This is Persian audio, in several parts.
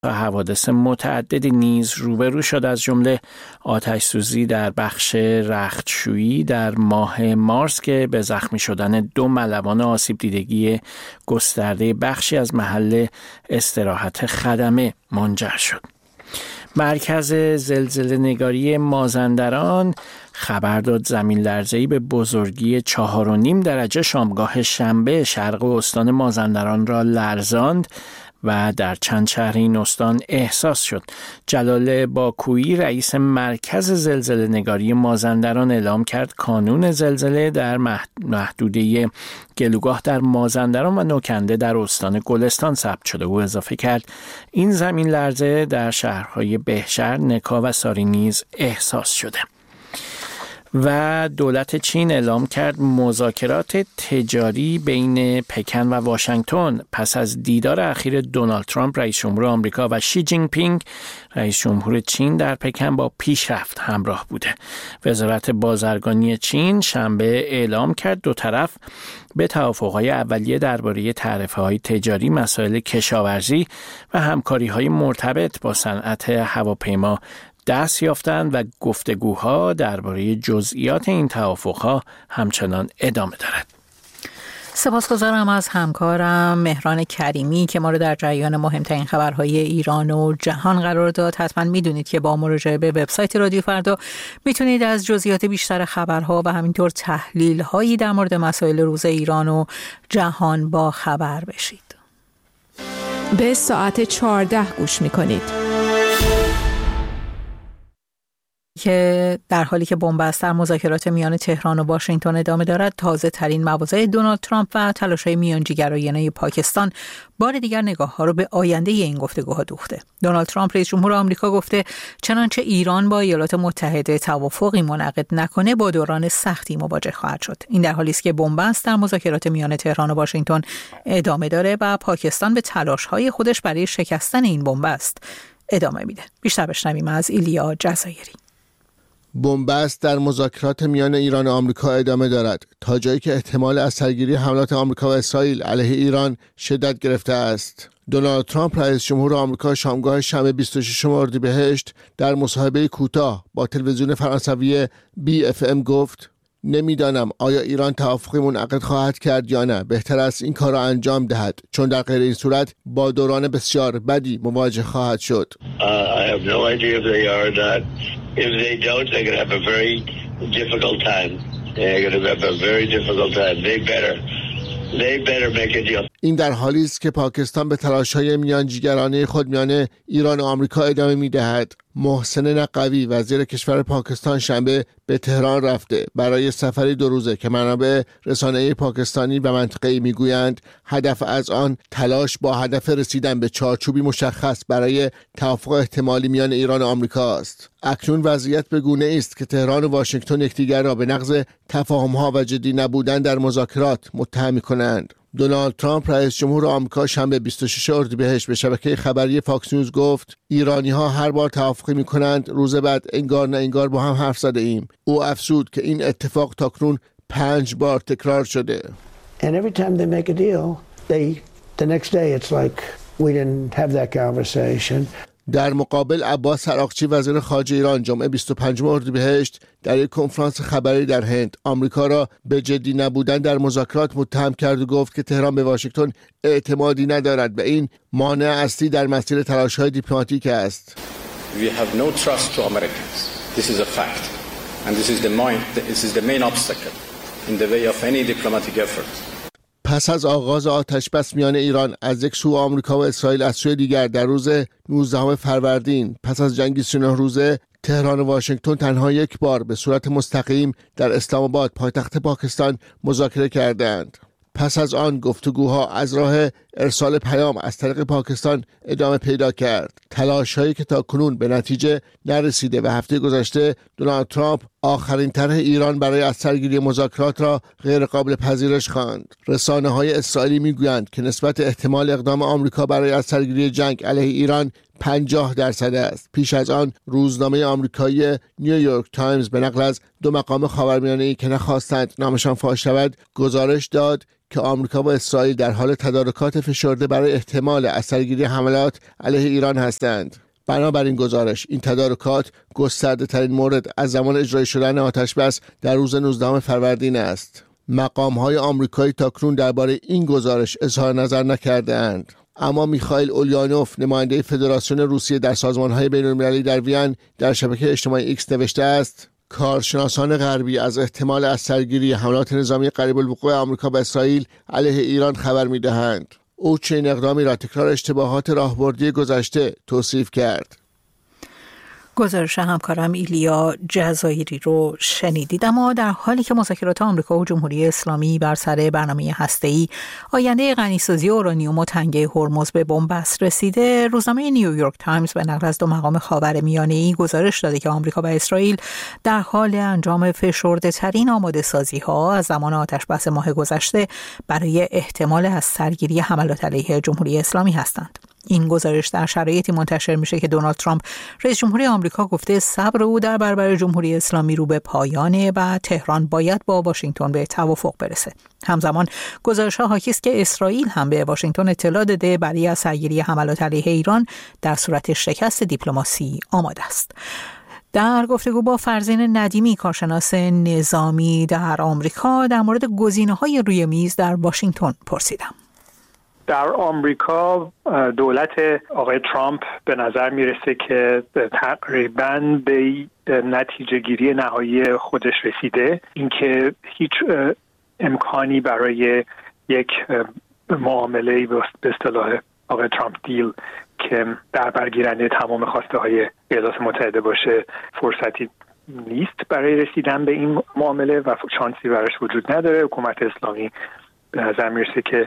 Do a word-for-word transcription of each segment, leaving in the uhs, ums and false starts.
حوادث متعددی نیز روبرو شد، از جمله آتش سوزی در بخش رختشویی در ماه مارس که به زخمی شدن دو ملوان آسیب دیدگی گسترده بخشی از محل استراحت خدمه منجر شد. مرکز زلزله نگاری مازندران خبر داد زمین لرزه‌ای به بزرگی چهار و نیم درجه شامگاه شنبه شرق استان مازندران را لرزاند و در چند شهر این استان احساس شد. جلال باکویی رئیس مرکز زلزله نگاری مازندران اعلام کرد کانون زلزله در محدوده گلوگاه در مازندران و نوکنده در استان گلستان ثبت شده. او اضافه کرد این زمین لرزه در شهرهای بهشهر، نکا و ساری نیز احساس شده. و دولت چین اعلام کرد مذاکرات تجاری بین پکن و واشنگتن پس از دیدار اخیر دونالد ترامپ رئیس جمهور آمریکا و شی جین پینگ رئیس جمهور چین در پکن با پیشرفت همراه بوده. وزارت بازرگانی چین شنبه اعلام کرد دو طرف به توافق‌های اولیه درباره تعرفه‌های تجاری، مسائل کشاورزی و همکاری‌های مرتبط با صنعت هواپیما دست یافتند و گفتگوها درباره جزئیات این توافقها همچنان ادامه دارد. سپاسگزارم از همکارم مهران کریمی که ما رو در جریان مهمترین خبرهای ایران و جهان قرار داد. حتما میدونید که با مراجعه به وبسایت رادیو فردا میتونید از جزئیات بیشتر خبرها و همینطور تحلیل‌هایی در مورد مسائل روز ایران و جهان با خبر بشید. به ساعت چهارده گوش میکنید. که در حالی که بن‌بست در مذاکرات میان تهران و واشنگتن ادامه دارد، تازه ترین مواضع دونالد ترامپ و تلاش‌های میانجیگرایانه پاکستان بار دیگر نگاه‌ها رو به آینده این گفتگوها دوخته. دونالد ترامپ رئیس جمهور آمریکا گفته چنانچه ایران با ایالات متحده توافقی منعقد نکنه با دوران سختی مواجه خواهد شد. این در حالی است که بن‌بست در مذاکرات میان تهران و واشنگتن ادامه داره و پاکستان به تلاش‌های خودش برای شکستن این بن‌بست ادامه میده. بیشتر بشنویم از ایلیا جزایری. بن‌بست در مذاکرات میان ایران و آمریکا ادامه دارد تا جایی که احتمال از سرگیری حملات آمریکا و اسرائیل علیه ایران شدت گرفته است. دونالد ترامپ رئیس جمهور آمریکا شامگاه شنبه بیست و ششم اردیبهشت در مصاحبه کوتاه با تلویزیون فرانسوی بی اف ام گفت نمیدانم آیا ایران توافقی منعقد خواهد کرد یا نه. بهتر است این کار را انجام دهد چون در غیر این صورت با دوران بسیار بدی مواجه خواهد شد. Uh, I have no idea if they are or not. If they don't, they're going to have a very difficult time. They're going to have a very difficult time. They better, they better make a deal. این در حالی است که پاکستان به تلاش‌های میانجیگرانه خود میان ایران و آمریکا ادامه می‌دهد. محسن نقوی وزیر کشور پاکستان شنبه به تهران رفته برای سفری دو روزه که منابع رسانه‌ای پاکستانی و منطقه‌ای میگویند هدف از آن تلاش با هدف رسیدن به چارچوبی مشخص برای توافق احتمالی میان ایران و آمریکا است. اکنون وضعیت به گونه‌ای است که تهران و واشنگتن یکدیگر را به نقض تفاهم‌ها و جدی نبودن در مذاکرات متهم می‌کنند. دونالد ترامپ رئیس جمهور آمریکا شنبه بیست و ششم اردیبهشت به شبکه خبری فاکس نیوز گفت ایرانی‌ها هر بار توافقی می‌کنند روز بعد انگار نه انگار با هم حرف زده ایم. او افزود که این اتفاق تاکنون پنج بار تکرار شده. And every time they make a deal, they the next day it's like we didn't have that conversation. در مقابل عباس عراقچی وزیر خارجه ایران جمعه بیست و پنجم اردیبهشت در یک کنفرانس خبری در هند آمریکا را به جدی نبودن در مذاکرات متهم کرد و گفت که تهران به واشنگتن اعتمادی ندارد و این مانع اصلی در مسیر تلاش‌های دیپلماتیک است. We have no trust to Americans. This is a fact. And this is the main this is the main obstacle in the way of any diplomatic effort. پس از آغاز آتش‌بس میان ایران از یک سو آمریکا و اسرائیل از سوی دیگر در روز نوزدهم فروردین پس از جنگ سی و نه روزه تهران و واشنگتن تنها یک بار به صورت مستقیم در اسلام آباد پایتخت پاکستان مذاکره کردند. پس از آن گفتگوها از راه ارسال پیام از طریق پاکستان ادامه پیدا کرد. تلاش‌هایی که تاکنون به نتیجه نرسیده و هفته گذشته دونالد ترامپ آخرین طرح ایران برای از سرگیری مذاکرات را غیر قابل پذیرش خواند. رسانه‌های اسرائیلی می‌گویند که نسبت احتمال اقدام آمریکا برای از سرگیری جنگ علیه ایران پنجاه درصد است. پیش از آن روزنامه آمریکایی نیویورک تایمز به نقل از دو مقام خاورمیانه‌ای که نخواستند نامشان فاش شود گزارش داد که آمریکا و اسرائیل در حال تدارکات فشرده برای احتمال اثرگیری حملات علیه ایران هستند. بنابراین گزارش این تدارکات گسترده ترین مورد از زمان اجرای شدن آتش‌بس در روز نوزدهم فروردین است. مقام‌های آمریکایی تاکنون درباره این گزارش اظهار نظر نکرده‌اند. اما میخائیل اولیانوف، نماینده فدراسیون روسیه در سازمان‌های بین‌المللی در وین، در شبکه اجتماعی ایکس نوشته است: کارشناسان غربی از احتمال اثرگیری حملات نظامی قریب الوقوع آمریکا به اسرائیل علیه ایران خبر می‌دهند. او چنین اقدامی را تکرار اشتباهات راهبردی گذشته توصیف کرد. گزارش همکارم ایلیا جزایری رو شنیدید. اما در حالی که مذاکرات آمریکا و جمهوری اسلامی بر سر برنامه هسته‌ای آینده غنیسازی اورانیوم و تنگه هرمز به بنبست رسیده، روزنامه نیویورک تایمز به نقل از دو مقام خاورمیانه‌ای گزارش داده که آمریکا و اسرائیل در حال انجام فشرده‌ترین آماده‌سازی‌ها از زمان آتش‌بس ماه گذشته برای احتمال از سرگیری حملات علیه جمهوری اسلامی هستند. این گزارش در شرایطی منتشر میشه که دونالد ترامپ رئیس جمهوری آمریکا گفته صبر او در برابر جمهوری اسلامی رو به پایانه و تهران باید با واشنگتن به توافق برسه. همزمان گزارش‌ها حاکی است که اسرائیل هم به واشنگتن اطلاع داده برای از سرگیری حملات علیه ایران در صورت شکست دیپلماسی آماده است. در گفتگو با فرزین ندیمی، کارشناس نظامی در آمریکا، در مورد گزینه‌های روی میز در واشنگتن پرسیدم. در آمریکا دولت آقای ترامپ به نظر میرسه که تقریباً به نتیجه گیری نهایی خودش رسیده، اینکه هیچ امکانی برای یک معامله به اصطلاح آقای ترامپ دیل که در برگیرنده تمام خواسته های ایالات متحده باشه فرصتی نیست برای رسیدن به این معامله و شانسی براش وجود نداره. حکومت اسلامی به نظر میرسه که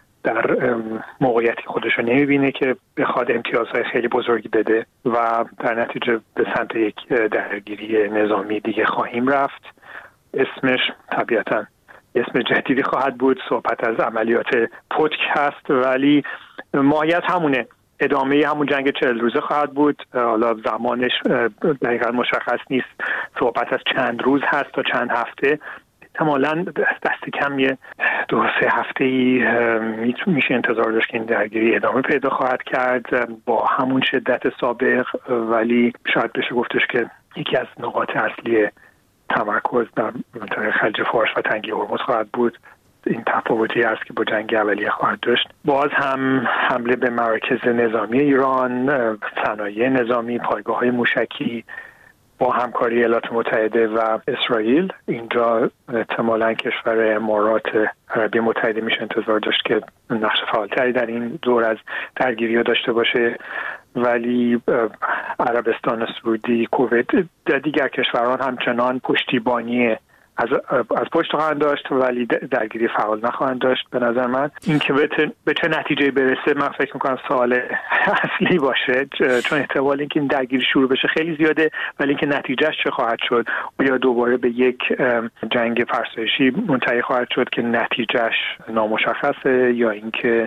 در موقعیتی خودش رو نمیبینه که بخواد امتیازهای خیلی بزرگی بده و در نتیجه به سمت یک درگیری نظامی دیگه خواهیم رفت. اسمش طبیعتاً اسم جدیدی خواهد بود، صحبت از عملیات پتک هست، ولی ماهیت همونه، ادامه همون جنگ چهل روزه خواهد بود. حالا زمانش دقیقاً مشخص نیست، صحبت از چند روز هست تا چند هفته، احتمالاً دست کم یه دو سه هفته‌ای میشه انتظار داشت که این درگیری ادامه پیدا خواهد کرد با همون شدت سابق، ولی شاید بشه گفتش که یکی از نقاط اصلی تمرکز در منطقه خلیج فارس و تنگه هرمز خواهد بود. این تفاوتی است که با جنگ اولیه خواهد داشت. باز هم حمله به مراکز نظامی ایران، صنایع نظامی، پایگاه‌های موشکی با همکاری ایالات متحده و اسرائیل. اینجا احتمالاً کشور امارات عربی متحده میشه انتظار داشت که نقش فعالتری در این دور از درگیری‌ها داشته باشه، ولی عربستان سعودی، کویت و دیگر کشوران همچنان پشتیبانی از از پشت خواهند داشت، ولی درگیری فعال نخواهند داشت. به نظر من این که به چه نتیجه برسه، من فکر میکنم سوال اصلی باشه، چون احتمال اینکه این درگیری شروع بشه خیلی زیاده، ولی اینکه نتیجهش چه خواهد شد، یا دوباره به یک جنگ فرسایشی منتهی خواهد شد که نتیجهش نامشخصه، یا اینکه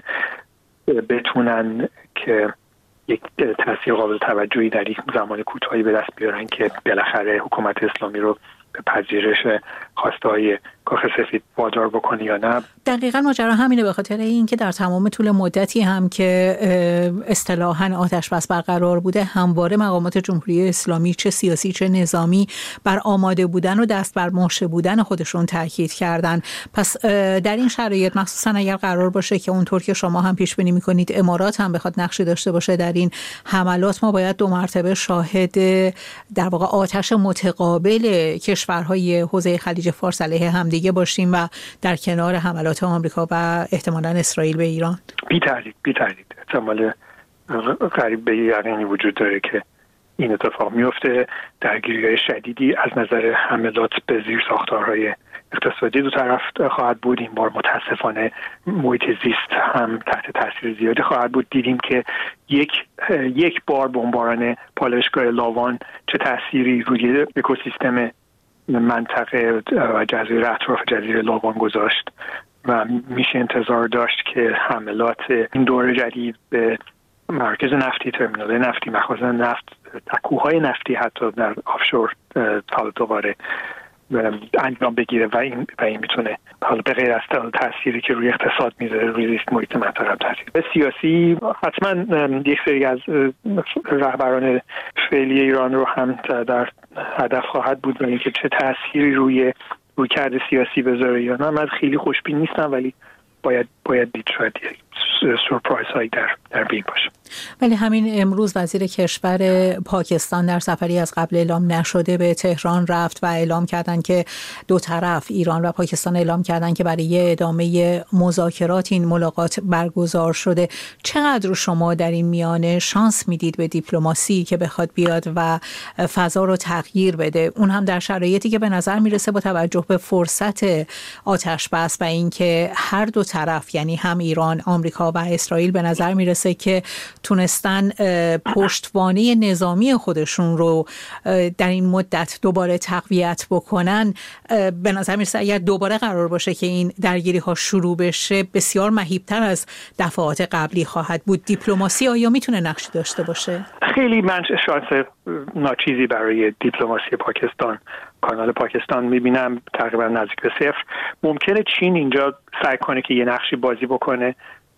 بتونن که یک تاثیر قابل توجهی در یک زمان کوتاهی به دست بیارن که بالاخره حکومت اسلامی رو به پذیرش خواسته‌های کاخ سفید وادار بکنه یا نه. دقیقاً ماجرا همینه، به خاطر اینکه در تمام طول مدتی هم که اصطلاحاً آتش بس برقرار بوده، همواره مقامات جمهوری اسلامی چه سیاسی چه نظامی بر آماده بودن و دست بر ماشه بودن خودشون تاکید کردن. پس در این شرایط، مخصوصاً اگر قرار باشه که اونطور که شما هم پیش بینی می‌کنید امارات هم بخواد نقشی داشته باشه در این حملات، ما باید دو مرتبه شاهد در واقع آتش متقابل کشورهای حوزه خلیج فارس علیه همدیگه باشیم و در کنار حملات آمریکا و احتمالاً اسرائیل به ایران. بی تردید بی تردید احتمال قریب به یقینی وجود داره که این اتفاق میفته. درگیری‌های شدیدی از نظر حملات به زیر ساختارهای اقتصادی دو طرف خواهد بود. این بار متاسفانه محیط زیست هم تحت تاثیر زیادی خواهد بود. دیدیم که یک یک بار بمباران پالایشگاه لاوان چه تأثیری روی اکوسیستم منطقه و جزیره اطراف جزیره لاوان گذاشت و میشه انتظار داشت که حملات این دور جدید به مرکز نفتی، ترمینال نفتی، مخازن نفت، تکوهای نفتی حتی در آفشور تا دوباره انجام بگیره و این و این میتونه حالا به غیر از تأثیری که روی اقتصاد میذاره روی زیست محیط منطقه تاثیر به سیاسی حتما یک سری از رهبران فعلی ایران رو هم در هدف خواهد بود و اینکه چه تأثیری روی رویکرد سیاسی بذاره یا نه. من خیلی خوشبین نیستم ولی باید باید دید شاید سورپرایز هایی در در بین باشه. ولی همین امروز وزیر کشور پاکستان در سفری از قبل اعلام نشده به تهران رفت و اعلام کردن که دو طرف ایران و پاکستان اعلام کردن که برای ادامه مذاکرات این ملاقات برگزار شده. چقدر شما در این میانه شانس میدید به دیپلماسی که بخواد بیاد و فضا رو تغییر بده، اون هم در شرایطی که به نظر میرسه با توجه به فرصت آتش بس و اینکه هر دو طرف یعنی هم ایران، آمریکا و اسرائیل به نظر میرسه که تونستن پشتوانه نظامی خودشون رو در این مدت دوباره تقویت بکنن، به نظر میرسه اگر دوباره قرار باشه که این درگیری ها شروع بشه بسیار مهیبتر از دفعات قبلی خواهد بود. دیپلماسی آیا میتونه نقشی داشته باشه؟ خیلی من شانس ناچیزی برای دیپلماسی پاکستان، کانال پاکستان میبینم تقریبا نزدیک به صفر. ممکنه چین اینجا سعی کنه که یه نقشی بازی بکنه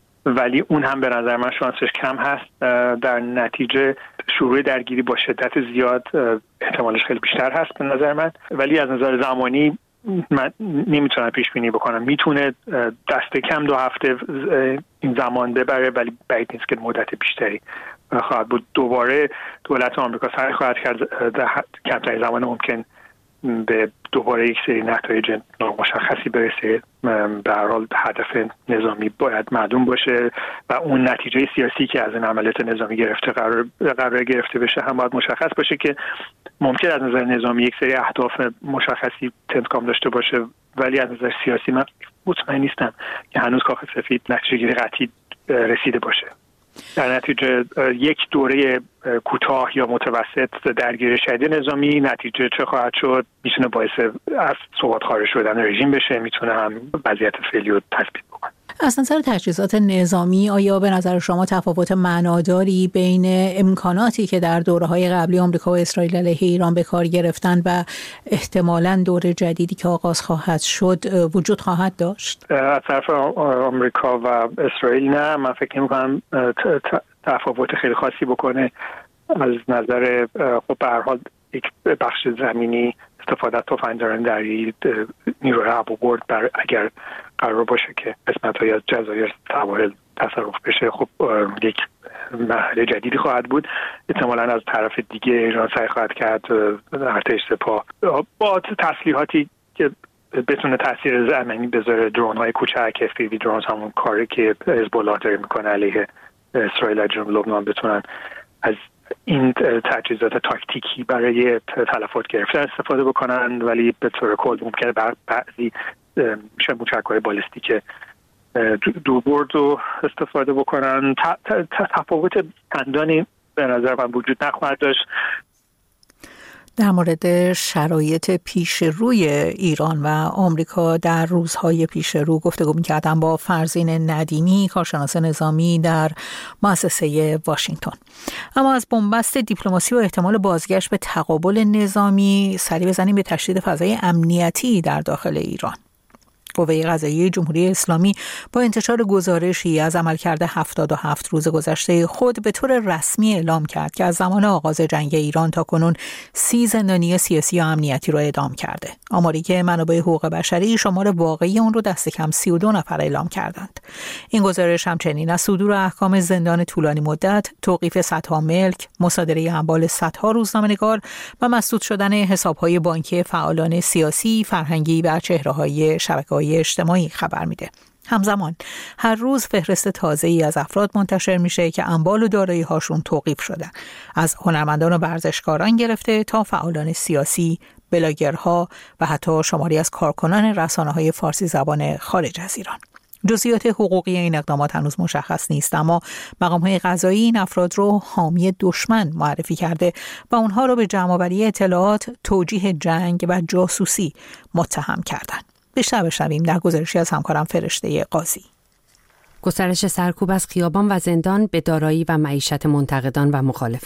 ولی اون هم به نظر من شانسش کم هست. در نتیجه شروع درگیری با شدت زیاد احتمالش خیلی بیشتر هست به نظر من، ولی از نظر زمانی من نمیتونم پیش بینی بکنم. میتونه دست کم دو هفته این زمان ببره ولی بعید نیست که مدت بیشتری خواهد بود. دوباره دولت آمریکا سعی خواهد کرد در کمترین زمان ممکن به دوباره یک سری نتایج نامشخصی برسه. به هر حال هدف نظامی باید معلوم باشه و اون نتیجه سیاسی که از این عملیات نظامی گرفته قرار قرار گرفته بشه هم باید مشخص باشه که ممکن از نظر نظامی یک سری اهداف مشخصی تنظیم داشته باشه ولی از نظر سیاسی من مطمئن نیستم که هنوز کاخ سفید نتیجه گیری قطعی رسیده باشه. در نتیجه یک دوره کوتاه یا متوسط درگیری شدید نظامی نتیجه چه خواهد شد میتونه باعث از ثبات خارج شدن رژیم بشه، میتونه هم وضعیت فعلی رو تثبیت بکنه. از نظر تجهیزات نظامی آیا به نظر شما تفاوت معناداری بین امکاناتی که در دوره‌های قبلی آمریکا و اسرائیل علیه ایران به کار گرفتن و احتمالاً دوره جدیدی که آغاز خواهد شد وجود خواهد داشت؟ از طرف آمریکا و اسرائیل نه، من فکر نمی‌کنم تفاوت خیلی خاصی بکنه. از نظر خب به هر حال یک بخش زمینی استفاده از تفنگداران دریایی، نیروی هوابرد بر اگر قرار باشه که قسمت‌هایی از جزایر سواحل تصرف بشه خب یک مرحله جدیدی خواهد بود. احتمالاً از طرف دیگه ایران سعی خواهد کرد ارتش سپاه با تسلیحاتی که بتونه تاثیر زمینی بذاره درون‌های کوچک اف پی وی درونز، همون کاری که حزب الله داره میکنه علیه اسرائیل از جنوب لبنان، بتونن از این تجهیزات تاکتیکی برای تلفات گرفتن استفاده بکنن ولی به طور کل ممکنه بعضی میشه موشک‌های بالستیک دوربرد رو استفاده بکنن. تفاوت چندانی به نظر من وجود نخواهد داشت. در مورد شرایط پیش روی ایران و آمریکا در روزهای پیش رو گفتگو می‌کردم با فرزین ندیمی، کارشناس نظامی در مؤسسه واشنگتن. اما از بنبست دیپلماسی و احتمال بازگشت به تقابل نظامی سری بزنیم به تشدید فضای امنیتی در داخل ایران. قوه قضاییه جمهوری اسلامی با انتشار گزارشی از عملکرد هفتاد و هفت روز گذشته خود به طور رسمی اعلام کرد که از زمان آغاز جنگ ایران تا کنون سی زندانی سیاسی و امنیتی را اعدام کرده. آماری که منابع حقوق بشری شمار واقعی اون رو دست کم سی و دو نفر اعلام کردند. این گزارش همچنین از صدور احکام زندان طولانی مدت، توقیف صدها ملک، مصادره اموال صدها روزنامه‌نگار و مسدود شدن حساب‌های بانکی فعالان سیاسی، فرهنگی و چهره‌های شبکه‌های اجتماعی خبر میده. همزمان هر روز فهرست تازه‌ای از افراد منتشر میشه که اموال و دارایی هاشون توقیف شده، از هنرمندان و ورزشکاران گرفته تا فعالان سیاسی، بلاگرها و حتی شماری از کارکنان رسانه‌های فارسی زبان خارج از ایران. جزئیات حقوقی این اقدامات هنوز مشخص نیست، اما مقام‌های قضایی این افراد رو حامی دشمن معرفی کرده و اونها رو به جمع‌آوری اطلاعات، توجیه جنگ و جاسوسی متهم کردند. بیشتر بشنویم در گزارشی از همکارم فرشته قاضی. گسترش سرکوب از خیابان و زندان به دارایی و معیشت منتقدان و مخالفان.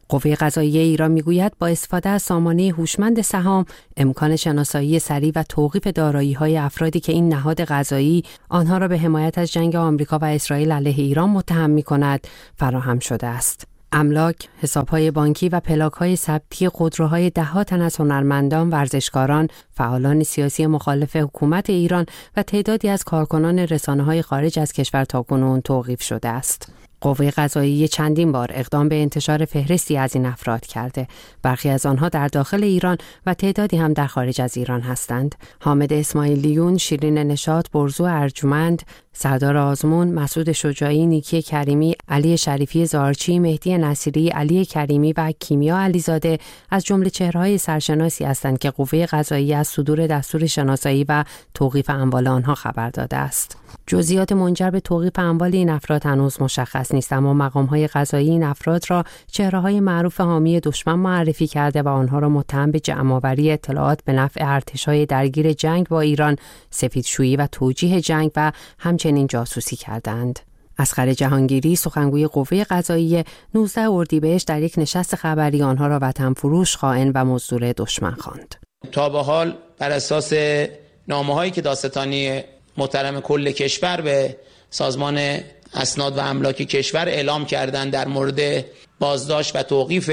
قوه قضاییه ایران میگوید با استفاده از سامانه هوشمند سهام امکان شناسایی سریع و توقیف دارایی‌های افرادی که این نهاد قضایی آنها را به حمایت از جنگ آمریکا و اسرائیل علیه ایران متهم می‌کند فراهم شده است. املاک، حساب‌های بانکی و پلاک‌های ثبتی خودروهای ده‌ها تن از هنرمندان، ورزشکاران، فعالان سیاسی مخالف حکومت ایران و تعدادی از کارکنان رسانه‌های خارج از کشور تاکنون توقیف شده است. قوه قضاییه چندین بار اقدام به انتشار فهرستی از این افراد کرده. برخی از آنها در داخل ایران و تعدادی هم در خارج از ایران هستند. حامد اسماعیلیون، شیرین نشاط، برزو ارجمند، سردار آزمون، مسعود شجاعی، نیکی کریمی، علی شریفی زارچی، مهدی نصیری، علی کریمی و کیمیا علیزاده از جمله چهره‌های سرشناسی هستند که قوه قضاییه از صدور دستور شناسایی و توقیف اموال آنها خبر داده است. جزئیات منجر به توقیف اموال این افراد هنوز مشخص نیست، اما مقام‌های قضایی این افراد را چهره‌های معروف حامی دشمن معرفی کرده و آنها را متهم به جمع‌آوری اطلاعات به نفع ارتش‌های درگیر جنگ با ایران، سفیدشویی و توجیه جنگ و همچنین جاسوسی کردند. اصغر جهانگیری، سخنگوی قوه قضاییه، نوزده اردیبهشت در یک نشست خبری آنها را وطن فروش، خائن و مزدور دشمن خواند. تا به حال بر اساس نامه‌هایی که دادستانی محترم کل کشور به سازمان اسناد و املاک کشور اعلام کردند در مورد بازداشت و توقیف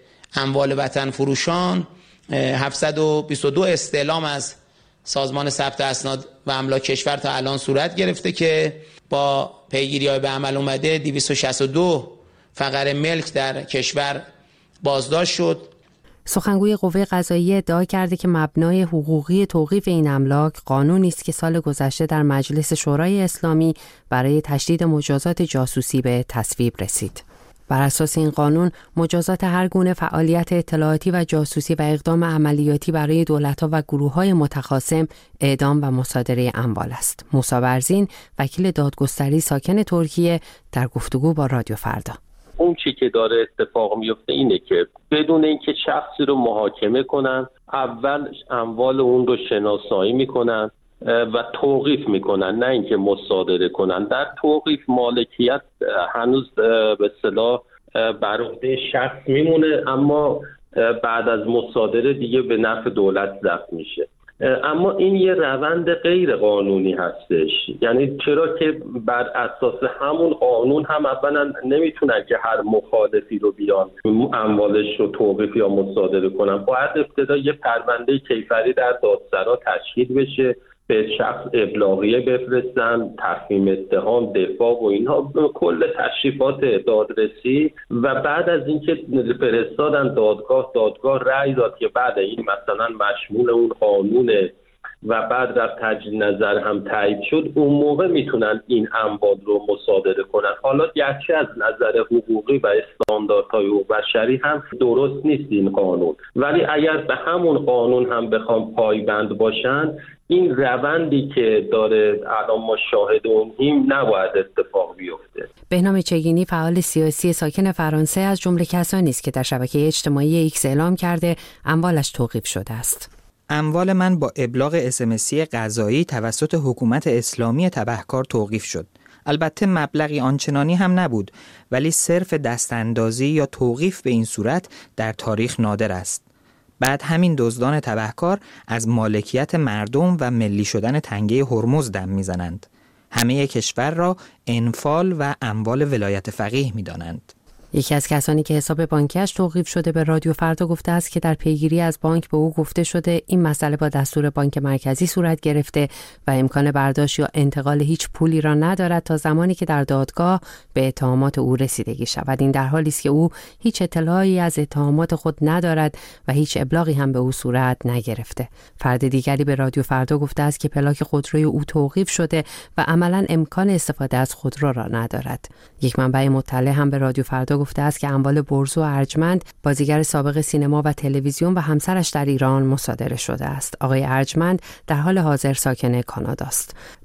اموال وطن فروشان، هفتصد و بیست و دو استعلام از سازمان ثبت اسناد و املاک کشور تا الان صورت گرفته که با پیگیری‌های به عمل اومده دویست و شصت و دو فقر ملک در کشور بازداشت شد. سخنگوی قوه قضاییه ادعا کرده که مبنای حقوقی توقیف این املاک قانونی است که سال گذشته در مجلس شورای اسلامی برای تشدید مجازات جاسوسی به تصویب رسید. بر اساس این قانون مجازات هر گونه فعالیت اطلاعاتی و جاسوسی و اقدام عملیاتی برای دولت‌ها و گروه‌های متخاصم اعدام و مصادره اموال است. موسی برزین، وکیل دادگستری ساکن ترکیه، در گفتگو با رادیو فردا: اون چی که داره اتفاق میفته اینه که بدون اینکه شخصی رو محاکمه کنن، اول اموال اون رو شناسایی میکنن و توقیف میکنن، نه اینکه مصادره کنن. در توقیف مالکیت هنوز به اصطلاح بر عهده شخص میمونه، اما بعد از مصادره دیگه به نفع دولت ضبط میشه. اما این یه روند غیر قانونی هستش. یعنی چرا که بر اساس همون قانون هم اولا نمیتونن که هر مخالفی رو بیان اموالش رو توقیف یا مصادره کنن. باید ابتدا یه پرونده کیفری در دادسرا تشکیل بشه، به شخص ابلاغیه بفرستن، تفهیم اتهام، دفاع و اینها، کل تشریفات دادرسی، و بعد از اینکه فرستادن دادگاه، دادگاه رأی داد که بعد این مثلا مشمول اون قانونه و بعد رفت تجدید نظر هم تایید شد، اون موقع میتونن این اموال رو مصادره کنن. حالا گرچه از نظر حقوقی و استانداردهای حقوق بشری هم درست نیست این قانون، ولی اگر به همون قانون هم بخوام پایبند باشن، این روندی که داره الان ما شاهد اونیم نباید اتفاق بیفته. بهنام چگینی، فعال سیاسی ساکن فرانسه، از جمله کسانی است که در شبکه اجتماعی ایکس اعلام کرده اموالش توقیف شده است. اموال من با ابلاغ اس ام اسی قضایی توسط حکومت اسلامی تبهکار توقیف شد. البته مبلغی آنچنانی هم نبود، ولی صرف دستاندازی یا توقیف به این صورت در تاریخ نادر است. بعد همین دزدان تبهکار از مالکیت مردم و ملی شدن تنگه هرمز دم میزنند. همه کشور را انفال و اموال ولایت فقیه میدانند. یکی از کسانی که حساب بانکیش توقیف شده به رادیو فردا گفته است که در پیگیری از بانک به او گفته شده این مسئله با دستور بانک مرکزی صورت گرفته و امکان برداشت یا انتقال هیچ پولی را ندارد تا زمانی که در دادگاه به اتهامات او رسیدگی شود. این در حالی است که او هیچ اطلاعی از اتهامات خود ندارد و هیچ ابلاغی هم به او صورت نگرفته. فرد دیگری به رادیو فردا گفته است که پلاک خودروی او توقیف شده و عملاً امکان استفاده از خودرو را ندارد. یک منبع مطلع هم به رادیو فردا گفته است که اموال برزو ارجمند، بازیگر سابق سینما و تلویزیون و همسرش در ایران مصادره شده است. آقای ارجمند در حال حاضر ساکن کانادا است.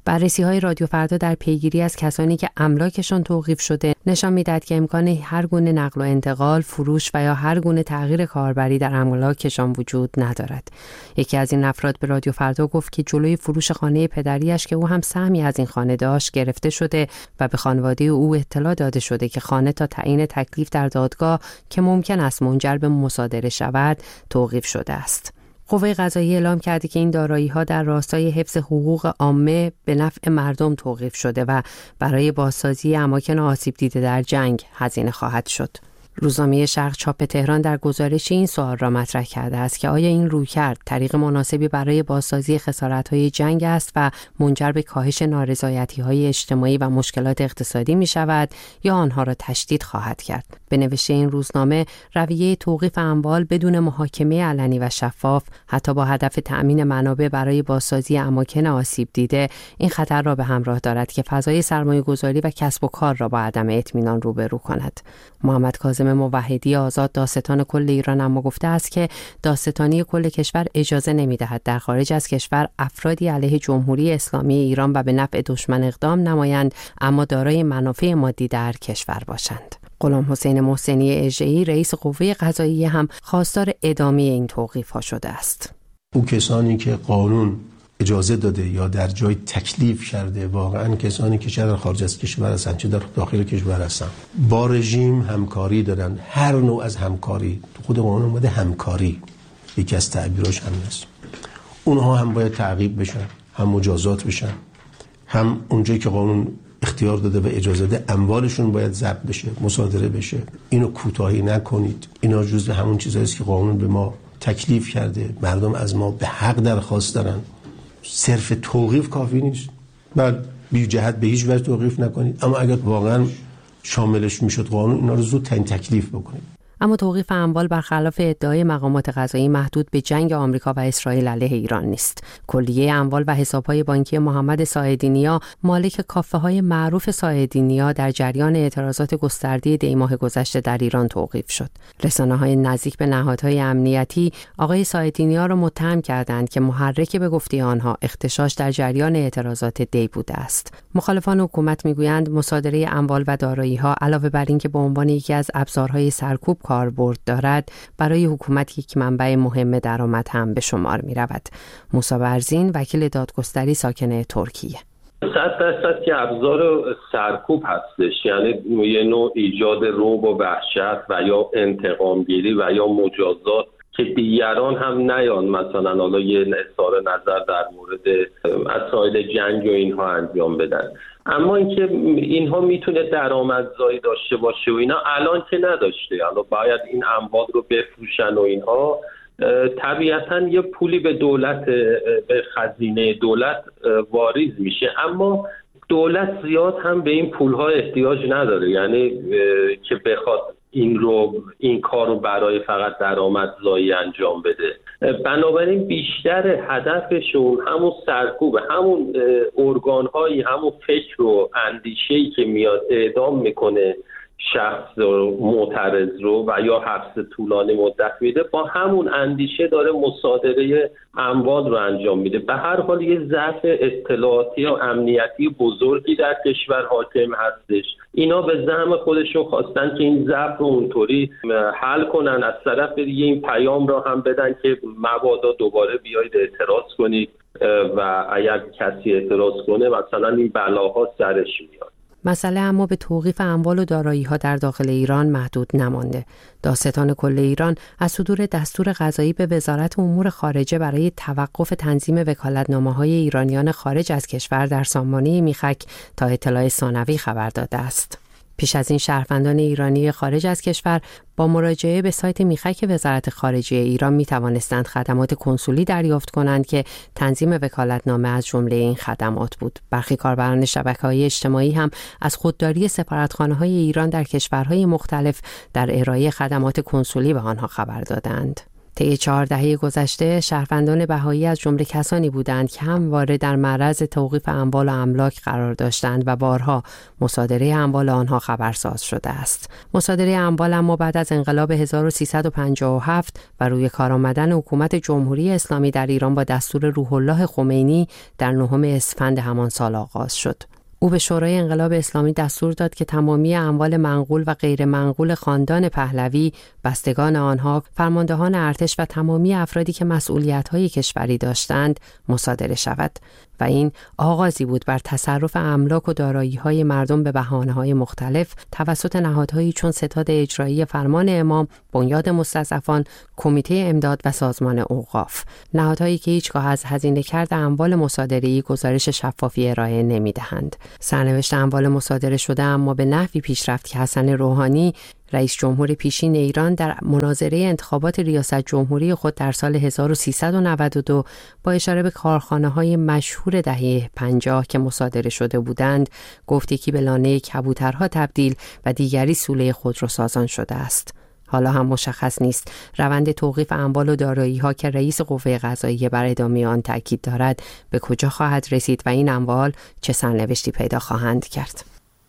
بررسی‌های رادیو فردا در پیگیری از کسانی که املاکشان توقیف شده نشان می‌دهد که امکان هر گونه نقل و انتقال، فروش و یا هر گونه تغییر کاربری در املاکشان وجود ندارد. یکی از این افراد به رادیو فردا گفت که جلوی فروش خانه پدریش که او هم سهمی از این خانه داشت گرفته شده و به خانواده او اطلاع داده شده که خانه تا تعیین تکلیف در دادگاه که ممکن است منجر به مصادره شود توقیف شده است. قوه قضاییه اعلام کرده که این دارایی‌ها در راستای حفظ حقوق عامه به نفع مردم توقیف شده و برای بازسازی اماکن آسیب دیده در جنگ هزینه خواهد شد. روزنامه شرق چاپ تهران در گزارش این سوال را مطرح کرده است که آیا این رویکرد طریق مناسبی برای بازسازی خسارت‌های جنگ است و منجر به کاهش نارضایتی‌های اجتماعی و مشکلات اقتصادی می‌شود یا آنها را تشدید خواهد کرد. به نوشته این روزنامه، رویه توقیف اموال بدون محاکمه علنی و شفاف، حتی با هدف تأمین منابع برای بازسازی اماکن آسیب دیده، این خطر را به همراه دارد که فضای سرمایه‌گذاری و کسب و کار را با عدم اطمینان روبرو کند. محمد کاظم موحدی آزاد دادستان کل ایران اما گفته است که دادستانی کل کشور اجازه نمی‌دهد در خارج از کشور افرادی علیه جمهوری اسلامی ایران و به نفع دشمن اقدام نمایند اما دارای منافع مادی در کشور باشند. غلام حسین محسنی اژه‌ای رئیس قوه قضاییه هم خواستار ادامه این توقیف‌ها شده است. او کسانی که قانون اجازه داده یا در جای تکلیف کرده واقعا کسانی که چه در خارج از کشور هستند چه در داخل کشور هستند با رژیم همکاری دارن، هر نوع از همکاری. تو خود قانون اومده همکاری یکی از تعبیراش هم هست. اونها هم باید تعقیب بشن، هم مجازات بشن، هم اونجایی که قانون اختیار داده و اجازه داده اموالشون باید ضبط بشه، مصادره بشه. اینو کوتاهی نکنید. اینا جزء همون چیزایی است که قانون به ما تکلیف کرده. مردم از ما به حق درخواست دارن. صرف توقیف کافی نیست. بعد بی جهت به هیچ وجه توقیف نکنید، اما اگر واقعا شاملش میشد قانون، اینا رو زود تعیین تکلیف بکنید. اما توقیف اموال برخلاف ادعای مقامات قضایی محدود به جنگ آمریکا و اسرائیل علیه ایران نیست. کلیه اموال و حساب‌های بانکی محمد ساعدی‌نیا، مالک کافه‌های معروف ساعدی‌نیا، در جریان اعتراضات گسترده دی ماه گذشته در ایران توقیف شد. رسانه‌های نزدیک به نهادهای امنیتی آقای ساعدی‌نیا را متهم کردند که محرک به گفته آنها اغتشاش در جریان اعتراضات دی بوده است. مخالفان حکومت می‌گویند مصادره اموال و دارایی‌ها علاوه بر اینکه به عنوان یکی از ابزارهای سرکوب کاربرد دارد، برای حکومت یک منبع مهم درآمد هم به شمار می رود. موسی برزین، وکیل دادگستری ساکن ترکیه: صد درصد که ابزار سرکوب هستش، یعنی یه نوع ایجاد رعب و وحشت و یا انتقام گیری و یا مجازات که دیگران هم نیان مثلا حالا یه اظهار نظر در مورد مسائل جنگ و اینها انجام بدن. اما اینکه اینها میتونه درآمدزایی داشته باشه و اینا الان که نداشته، الان باید این اموال رو بفروشن و اینها، طبیعتاً یه پولی به دولت، به خزینه دولت واریز میشه، اما دولت زیاد هم به این پولها احتیاج نداره، یعنی که بخواد این رو این کار رو برای فقط درآمدزایی انجام بده. بنابراین بیشتر هدفشون همون سرکوب، همون ارگان‌هایی، همون فکر و اندیشه‌ای که میاد اعدام میکنه شخص رو، معترض رو و یا حبس طولانی مدت میده، با همون اندیشه داره مصادره اموال رو انجام میده. به هر حال یه ضعف اطلاعاتی و امنیتی بزرگی در کشور حاکم هستش. اینا به زعم خودشون خواستن که این ضعف رو اونطوری حل کنن، از طرف دیگه این پیام رو هم بدن که مبادا دوباره بیایید اعتراض کنید و اگر کسی اعتراض کنه مثلا این بلاها سرش میاد. مسئله اما به توقیف اموال و دارایی‌ها در داخل ایران محدود نمانده. دادستان کل ایران از صدور دستور قضایی به وزارت امور خارجه برای توقف تنظیم وکالتنامه‌های ایرانیان خارج از کشور در سامانه میخک تا اطلاع ثانوی خبر داده است. پیش از این شهروندان ایرانی خارج از کشور با مراجعه به سایت میخک وزارت خارجه ایران می توانستند خدمات کنسولی دریافت کنند که تنظیم وکالتنامه از جمله این خدمات بود. برخی کاربران شبکه‌های اجتماعی هم از خودداری سفارتخانه‌های ایران در کشورهای مختلف در ارائه خدمات کنسولی به آنها خبر دادند. طی چهار دهه گذشته شهروندان بهایی از جمله کسانی بودند که همواره در معرض توقیف اموال و املاک قرار داشتند و بارها مصادره اموال آنها خبرساز شده است. مصادره اموال اما بعد از انقلاب هزار و سیصد و پنجاه و هفت و روی کار آمدن حکومت جمهوری اسلامی در ایران با دستور روح الله خمینی در نهم اسفند همان سال آغاز شد. او به شورای انقلاب اسلامی دستور داد که تمامی اموال منقول و غیر منقول خاندان پهلوی، بستگان آنها، فرماندهان ارتش و تمامی افرادی که مسئولیت‌های کشوری داشتند مصادره شود و این آغازی بود بر تصرف املاک و دارایی‌های مردم به بهانه‌های مختلف توسط نهادهایی چون ستاد اجرایی فرمان امام، بنیاد مستضعفان، کمیته امداد و سازمان اوقاف، نهادهایی که هیچگاه از هزینه کرده اموال مصادره‌ای گزارش شفافی ارائه نمی‌دهند. سرنوشت اموال مصادره شده اما به نحوی پیش رفت که حسن روحانی رئیس جمهور پیشین ایران در مناظره انتخابات ریاست جمهوری خود در سال هزار و سیصد و نود و دو با اشاره به کارخانه‌های مشهور دهه پنجاه که مصادره شده بودند گفت یکی به لانه کبوترها تبدیل و دیگری سوله خودروسازان شده است. حالا هم مشخص نیست روند توقیف اموال و دارایی‌ها که رئیس قوه قضاییه بر ادامه آن تاکید دارد به کجا خواهد رسید و این اموال چه سرنوشتی پیدا خواهند کرد.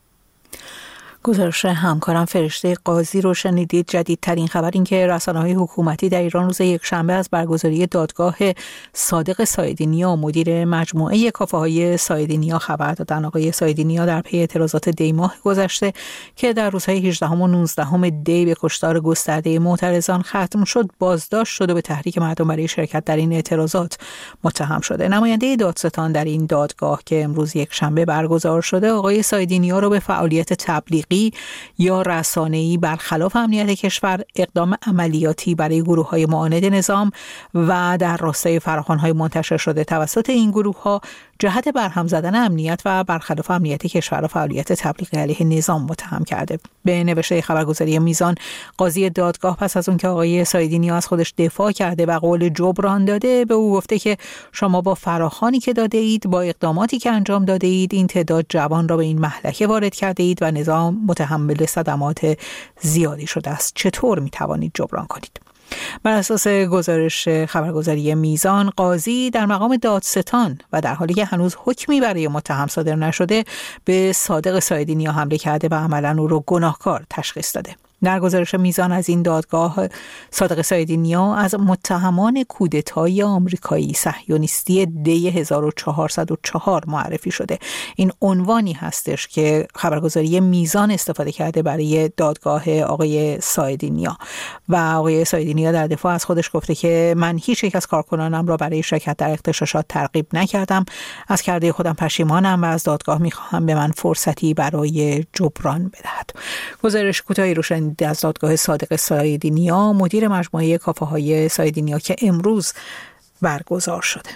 گزارش همکارم فرشته قاضی رو شنیدید. جدیدترین خبر این که رسانه‌های حکومتی در ایران روز یکشنبه از برگزاری دادگاه صادق سایدی‌نیا مدیر مجموعه کافه‌های سایدی‌نیا خبر دادن. آقای سایدی‌نیا در پی اعتراضات دی ماه گذشته که در روزهای هجدهم و نوزدهم دی به کشتار گسترده معترضان ختم شد بازداشت شده به تحریک مردم برای شرکت در این اعتراضات متهم شده. نماینده دادستان در این دادگاه که امروز یکشنبه برگزار شده آقای سایدی‌نیا رو به فعالیت تبلیغی یا رسانه‌ای برخلاف امنیت کشور، اقدام عملیاتی برای گروه‌های معاند نظام و در راستای فراخوان‌های منتشر شده توسط این گروه‌ها جهت برهم زدن امنیت و برخلاف امنیت کشور و فعالیت تبلیغی علیه نظام متهم کرده. به نوشته خبرگزاری میزان، قاضی دادگاه پس از اون که آقای سایدی‌نیا از خودش دفاع کرده و قول جبران داده به او گفته که شما با فراخوانی که داده اید، با اقداماتی که انجام داده اید، این تعداد جوان را به این مهلکه وارد کرده اید و نظام متحمل صدمات زیادی شده است. چطور می توانید جبران کنید؟ بر اساس گزارش خبرگزاری میزان، قاضی در مقام دادستان و در حالی که هنوز حکمی برای متهم صادر نشده به صادق سایدی‌نیا حمله کرده و عملاً او را گناهکار تشخیص داده. در گزارش میزان از این دادگاه، صادق سایدی‌نیا از متهمان کودتای آمریکایی صهیونیستی دی هزار و چهارصد و چهار معرفی شده. این عنوانی هستش که خبرگزاری میزان استفاده کرده برای دادگاه آقای سایدی‌نیا و آقای سایدی‌نیا در دفاع از خودش گفته که من هیچ یک از کارکنانم را برای شرکت در اغتشاشات ترغیب نکردم، از کرده خودم پشیمانم و از دادگاه میخواهم به من فرصتی برای جبران بدهد. گزارش کوتاهی رو از دادگاه صادق سایدی‌نیا مدیر مجموعه کافه‌های سایدی‌نیا که امروز برگزار شده.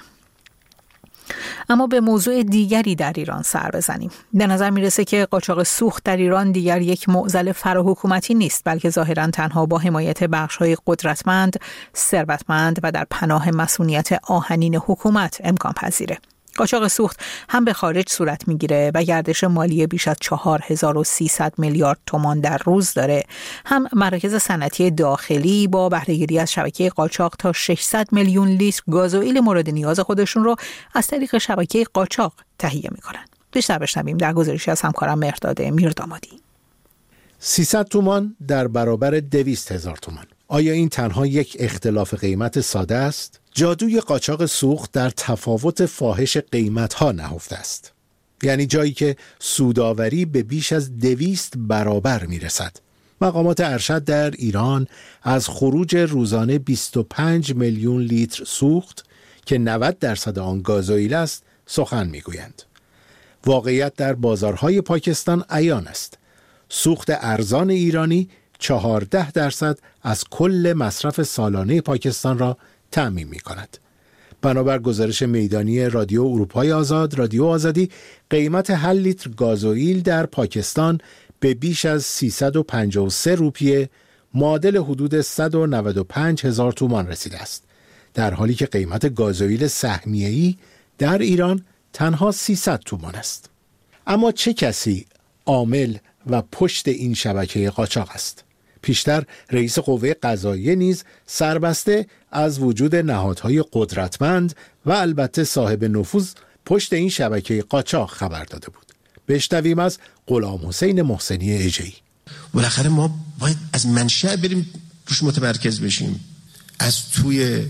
اما به موضوع دیگری در ایران سر بزنیم. به نظر میرسه که قاچاق سوخت در ایران دیگر یک معضل فراحکومتی نیست، بلکه ظاهراً تنها با حمایت بخش‌های قدرتمند، ثروتمند و در پناه مسئولیت آهنین حکومت امکان پذیره. قاچاق سوخت هم به خارج صورت میگیره و گردش مالی بیش از چهار هزار و سیصد میلیارد تومان در روز داره، هم مراکز صنعتی داخلی با بهره‌گیری از شبکه قاچاق تا ششصد میلیون لیتر گازوئیل مورد نیاز خودشون رو از طریق شبکه قاچاق تهیه میکنن. بیشتر بشنویم در گزارشی از همکارم مهرداد میردامادی. سیصد تومان در برابر دویست هزار تومان. آیا این تنها یک اختلاف قیمت ساده است؟ جادوی قاچاق سوخت در تفاوت فاحش قیمت‌ها نهفته است. یعنی جایی که سوداوری به بیش از دویست برابر میرسد. مقامات ارشد در ایران از خروج روزانه بیست و پنج میلیون لیتر سوخت که نود درصد آن گازوئیل است سخن میگویند. واقعیت در بازارهای پاکستان عیان است. سوخت ارزان ایرانی چهارده درصد از کل مصرف سالانه پاکستان را تأمین می کند. بنابر گزارش میدانی رادیو اروپای آزاد، رادیو آزادی، قیمت هر لیتر گازوئیل در پاکستان به بیش از سیصد و پنجاه و سه روپیه، معادل حدود صد و نود و پنج هزار تومان رسیده است، در حالی که قیمت گازوئیل سهمیه‌ای در ایران تنها سیصد تومان است. اما چه کسی عامل و پشت این شبکه قاچاق است؟ پیشتر رئیس قوه قضاییه نیز سربسته از وجود نهادهای قدرتمند و البته صاحب نفوذ پشت این شبکه قاچاق خبر داده بود. بشنویم از غلام حسین محسنی اژه‌ای. بالاخره ما باید از منشأ بریم روش متمرکز بشیم. از توی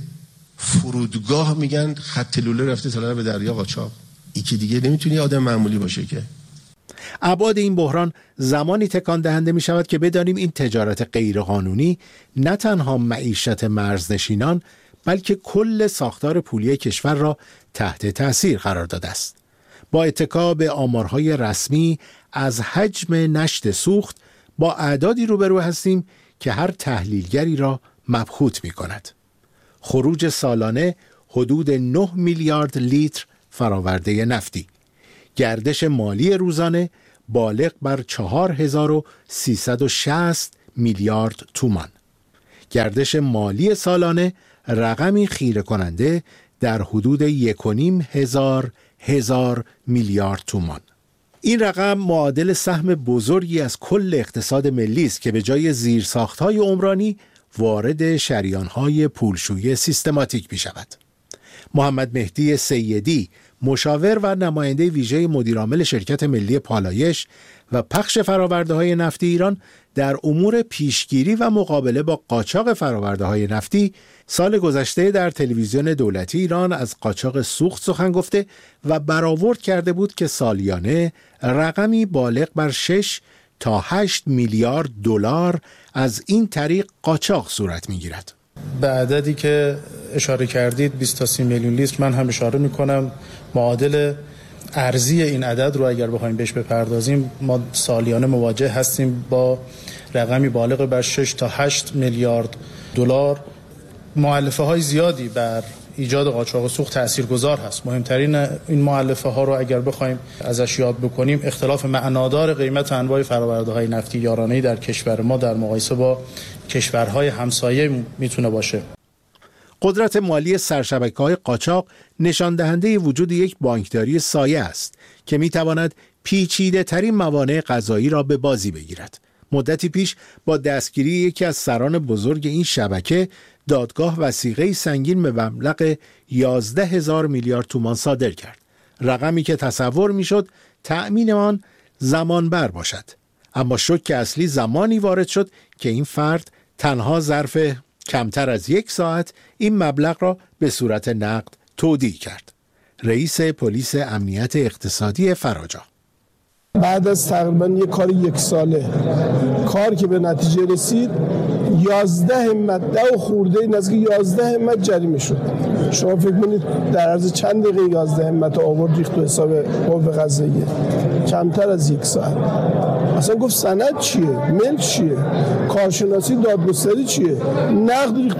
فرودگاه میگن خط لوله رفته تا به دریا قاچاق. این که دیگه نمیتونی آدم معمولی باشه که. ابعاد این بحران زمانی تکان دهنده می شود که بدانیم این تجارت غیرقانونی نه تنها معیشت مرزنشینان بلکه کل ساختار پولی کشور را تحت تأثیر قرار داده است. با اتکا به آمارهای رسمی از حجم نشت سوخت با اعدادی روبرو هستیم که هر تحلیلگری را مبهوت می کند. خروج سالانه حدود نه میلیارد لیتر فراورده نفتی، گردش مالی روزانه بالغ بر چهار هزار و سیصد و شصت میلیارد تومان، گردش مالی سالانه رقمی خیره کننده در حدود یک و نیم هزار هزار میلیارد تومان. این رقم معادل سهم بزرگی از کل اقتصاد ملی است که به جای زیرساخت‌های عمرانی وارد شریان‌های پولشویی سیستماتیک می‌شود. محمد مهدی سیدی، مشاور و نماینده ویژه مدیرعامل شرکت ملی پالایش و پخش فرآورده‌های نفتی ایران در امور پیشگیری و مقابله با قاچاق فرآورده‌های نفتی سال گذشته در تلویزیون دولتی ایران از قاچاق سوخت سخن گفته و برآورد کرده بود که سالیانه رقمی بالغ بر شش تا هشت میلیارد دلار از این طریق قاچاق صورت می‌گیرد. به عددی که اشاره کردید بیست تا سی میلیون لیتر من هم اشاره می‌کنم. معادل ارزی این عدد رو اگر بخوایم بهش بپردازیم ما سالیانه مواجه هستیم با رقمی بالغ بر شش تا هشت میلیارد دلار. مؤلفه های زیادی بر ایجاد قاچاق سوخت تاثیرگذار هست. مهمترین این مؤلفه ها رو اگر بخوایم ازش یاد بکنیم اختلاف معنادار قیمت انواع فرآورده های نفتی یارانه‌ای در کشور ما در مقایسه با کشورهای همسایه میتونه باشه. قدرت مالی سرشبکه‌های قاچاق نشان دهنده وجود یک بانکداری سایه است که میتواند پیچیده ترین موانع قضایی را به بازی بگیرد. مدتی پیش با دستگیری یکی از سران بزرگ این شبکه دادگاه وثیقه سنگین به مبلغ یازده هزار میلیارد تومان صادر کرد. رقمی که تصور میشد تأمین آن زمان بر باشد. اما شوک اصلی زمانی وارد شد که این فرد تنها ظرف کمتر از یک ساعت این مبلغ را به صورت نقد تودیع کرد. رئیس پلیس امنیت اقتصادی فراجا: بعد از تقریبا یک کار یک ساله کار که به نتیجه رسید یازده همت ده و خورده نزدیک یازده همت جریمه شد. شما فکر کنید در عرض چند دقیقه یازده همت آورد ریخت تو حساب قوه قضاییه؟ کمتر از یک ساعت. اصلا گفت سند چیه؟ ملک چیه؟ کارشناسی دادگستری چیه؟ نقد ریخت.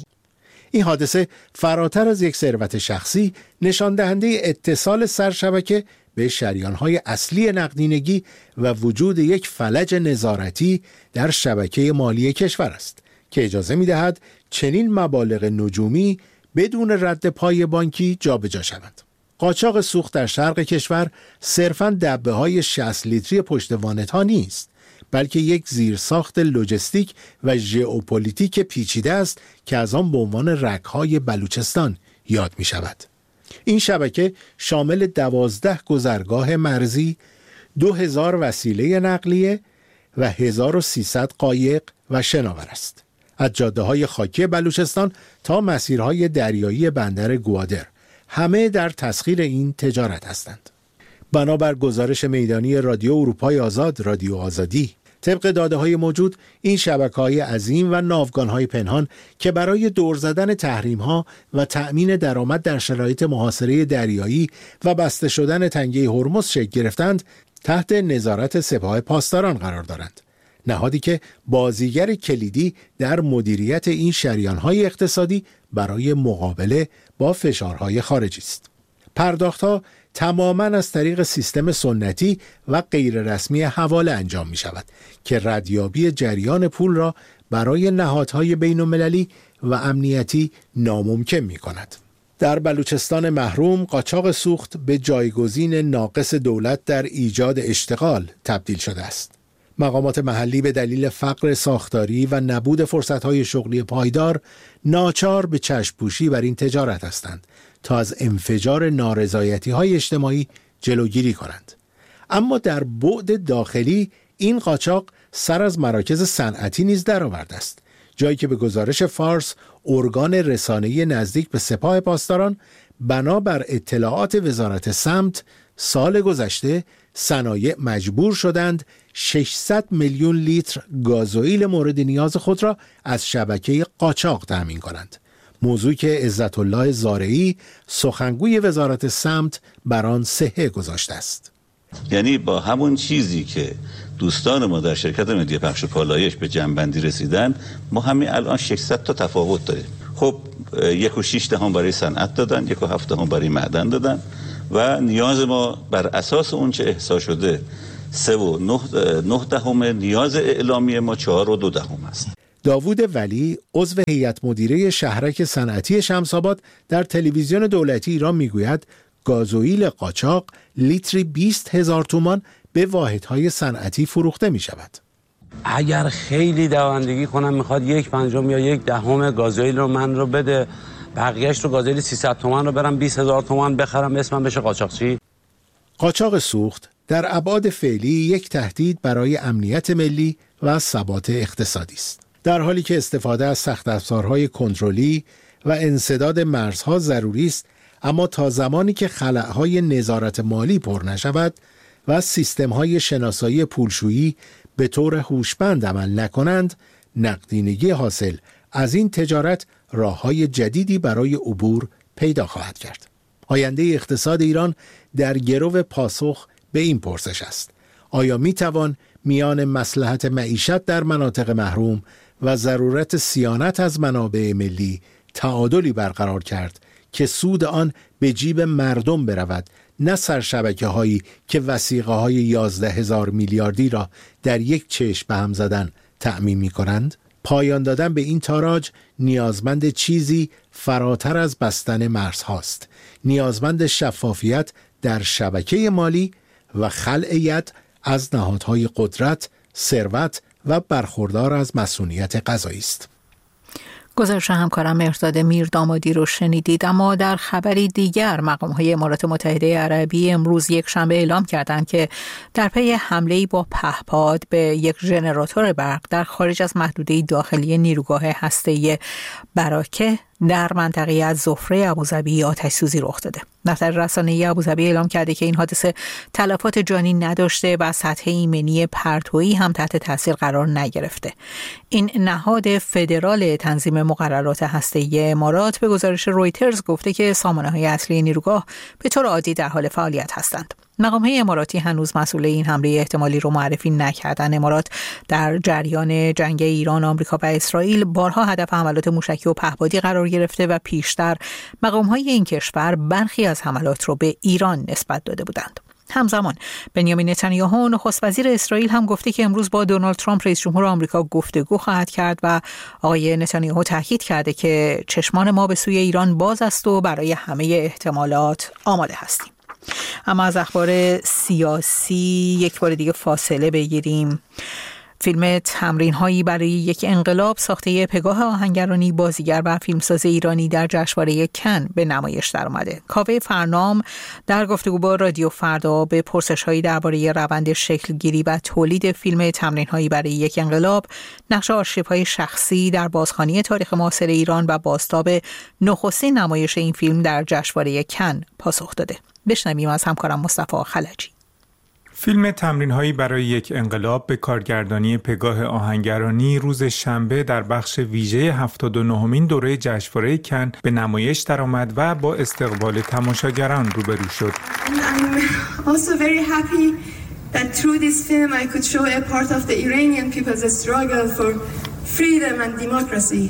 این حادثه فراتر از یک ثروت شخصی نشان دهنده اتصال سرشبکه به شریان‌های اصلی نقدینگی و وجود یک فلج نظارتی در شبکه مالی کشور است که اجازه می‌دهد چنین مبالغ نجومی بدون رد پای بانکی جابجا شوند. قاچاق سوخت در شرق کشور صرفاً دبه‌های شصت لیتری پشت وانت‌ها نیست، بلکه یک زیرساخت لوجستیک و ژئوپلیتیک پیچیده است که از آن به عنوان رگ‌های بلوچستان یاد می‌شود. این شبکه شامل دوازده گذرگاه مرزی، دو هزار وسیله نقلیه و هزار و سیصد قایق و شناور است. از جاده‌های خاکی بلوچستان تا مسیرهای دریایی بندر گوادر، همه در تسخیر این تجارت هستند. بنابر گزارش میدانی رادیو اروپای آزاد، رادیو آزادی، طبق داده‌های موجود این شبکه‌های عظیم و ناوگان‌های پنهان که برای دور زدن تحریم‌ها و تأمین درآمد در شرایط محاصره دریایی و بسته شدن تنگه هرمز شکل گرفتند، تحت نظارت سپاه پاسداران قرار دارند. نهادی که بازیگر کلیدی در مدیریت این شریان‌های اقتصادی برای مقابله با فشارهای خارجی است. پرداخت‌ها تماماً از طریق سیستم سنتی و غیر رسمی حواله انجام می شود که ردیابی جریان پول را برای نهادهای بین المللی و امنیتی ناممکن می کند. در بلوچستان محروم قاچاق سوخت به جایگزین ناقص دولت در ایجاد اشتغال تبدیل شده است. مقامات محلی به دلیل فقر ساختاری و نبود فرصت‌های شغلی پایدار ناچار به چشم‌پوشی بر این تجارت هستند تا از انفجار نارضایتی‌های اجتماعی جلوگیری کنند. اما در بعد داخلی این قاچاق سر از مراکز صنعتی نیز درآورده است، جایی که به گزارش فارس ارگان رسانه‌ای نزدیک به سپاه پاسداران بنابر اطلاعات وزارت سمت سال گذشته صنایع مجبور شدند ششصد میلیون لیتر گازوئیل مورد نیاز خود را از شبکه قاچاق تامین کنند. موضوعی که عزت الله زارعی سخنگوی وزارت سمت بر آن صحه گذاشته است. یعنی با همون چیزی که دوستان ما در شرکت ملی پخش و پالایش به جنبندی رسیدن، ما همین الان ششصد تا تفاوت داریم. خب یک و شیش دهم برای صنعت دادن، یک و هفت دهم برای معدن دادن و نیاز ما بر اساس اون چه احصا شده سه و نه, نه دهم نیاز اعلامی ما چهار و دو دهم است. داوود ولی عضو هیئت مدیره شهرک صنعتی شمس‌آباد در تلویزیون دولتی ایران میگوید گازوئیل قاچاق لیتری بیست هزار تومان به واحدهای صنعتی فروخته می شود. اگر خیلی دوندگی کنم میخواد یک پنجم یا یک دهم گازوئیل رو من رو بده، بقیهش رو گازوئیل سیصد تومان رو برم بیست هزار تومان بخرم، اسمم بشه قاچاقچی. قاچاق سوخت در ابعاد فعلی یک تهدید برای امنیت ملی و ثبات اقتصادی است. در حالی که استفاده از سخت افزارهای کنترلی و انسداد مرزها ضروری است، اما تا زمانی که خلأهای نظارت مالی پر نشود و سیستم‌های شناسایی پولشویی به طور هوشمند عمل نکنند، نقدینگی حاصل از این تجارت راه‌های جدیدی برای عبور پیدا خواهد کرد. آینده اقتصاد ایران در گرو پاسخ به این پرسش است: آیا می‌توان میان مصلحت معیشت در مناطق محروم و ضرورت صیانت از منابع ملی تعادلی برقرار کرد که سود آن به جیب مردم برود، نه سرشبکه هایی که وثیقه های یازده هزار میلیاردی را در یک چشم به هم زدن تأمین می کنند؟ پایان دادن به این تاراج نیازمند چیزی فراتر از بستن مرزهاست، نیازمند شفافیت در شبکه مالی و خلع ید از نهادهای قدرت، ثروت و برخوردار از مسئولیت قضایی است. گزارش همکارم مهرداد میردامادی رو شنیدید. اما در خبری دیگر مقام‌های امارات متحده عربی امروز یک شنبه اعلام کردند که در پی حمله‌ای با پهپاد به یک ژنراتور برق در خارج از محدوده داخلی نیروگاه هسته‌ای براکه در منطقه از ظفره ابوظبی آتش سوزی رخ داده. دفتر رسانه‌ای ابوظبی اعلام کرده که این حادثه تلفات جانی نداشته و سطح ایمنی پرتویی هم تحت تاثیر قرار نگرفته. این نهاد فدرال تنظیم مقررات هسته‌ای امارات به گزارش رویترز گفته که سامانه‌های اصلی نیروگاه به طور عادی در حال فعالیت هستند. مقام‌های اماراتی هنوز مسئول این حمله احتمالی رو معرفی نکردن. امارات در جریان جنگ ایران، آمریکا و اسرائیل بارها هدف حملات موشکی و پهپادی قرار گرفته و پیشتر مقام‌های این کشور برخی از حملات رو به ایران نسبت داده بودند. همزمان بنیامین نتانیاهو نخست وزیر اسرائیل هم گفته که امروز با دونالد ترامپ رئیس جمهور آمریکا گفتگو خواهد کرد و آقای نتانیاهو تاکید کرده که چشمان ما به سوی ایران باز است و برای همه احتمالات آماده هستیم. اما از اخبار سیاسی یک بار دیگه فاصله بگیریم. فیلم تمرین هایی برای یک انقلاب ساخته پگاه آهنگرانی، بازیگر و فیلمساز ایرانی در جشنواره کن به نمایش درآمده. کاوه فرنام در گفتگو با رادیو فردا به پرسش هایی درباره روند شکلگیری و تولید فیلم تمرین هایی برای یک انقلاب، نقش آرشیو های شخصی در بازخوانی تاریخ معاصر ایران و بازتاب نخستین نمایش این فیلم در جشنواره کن پاسخ داده. بشنویم از همکارم مصطفی خلجی. فیلم تمرین‌هایی برای یک انقلاب به کارگردانی پگاه آهنگرانی روز شنبه در بخش ویژه هفتاد و نهمین دوره جشنواره کن به نمایش درآمد و با استقبال تماشاگران روبرو شد. I'm also very happy that through this film I could show a part of the Iranian people's struggle for freedom and democracy.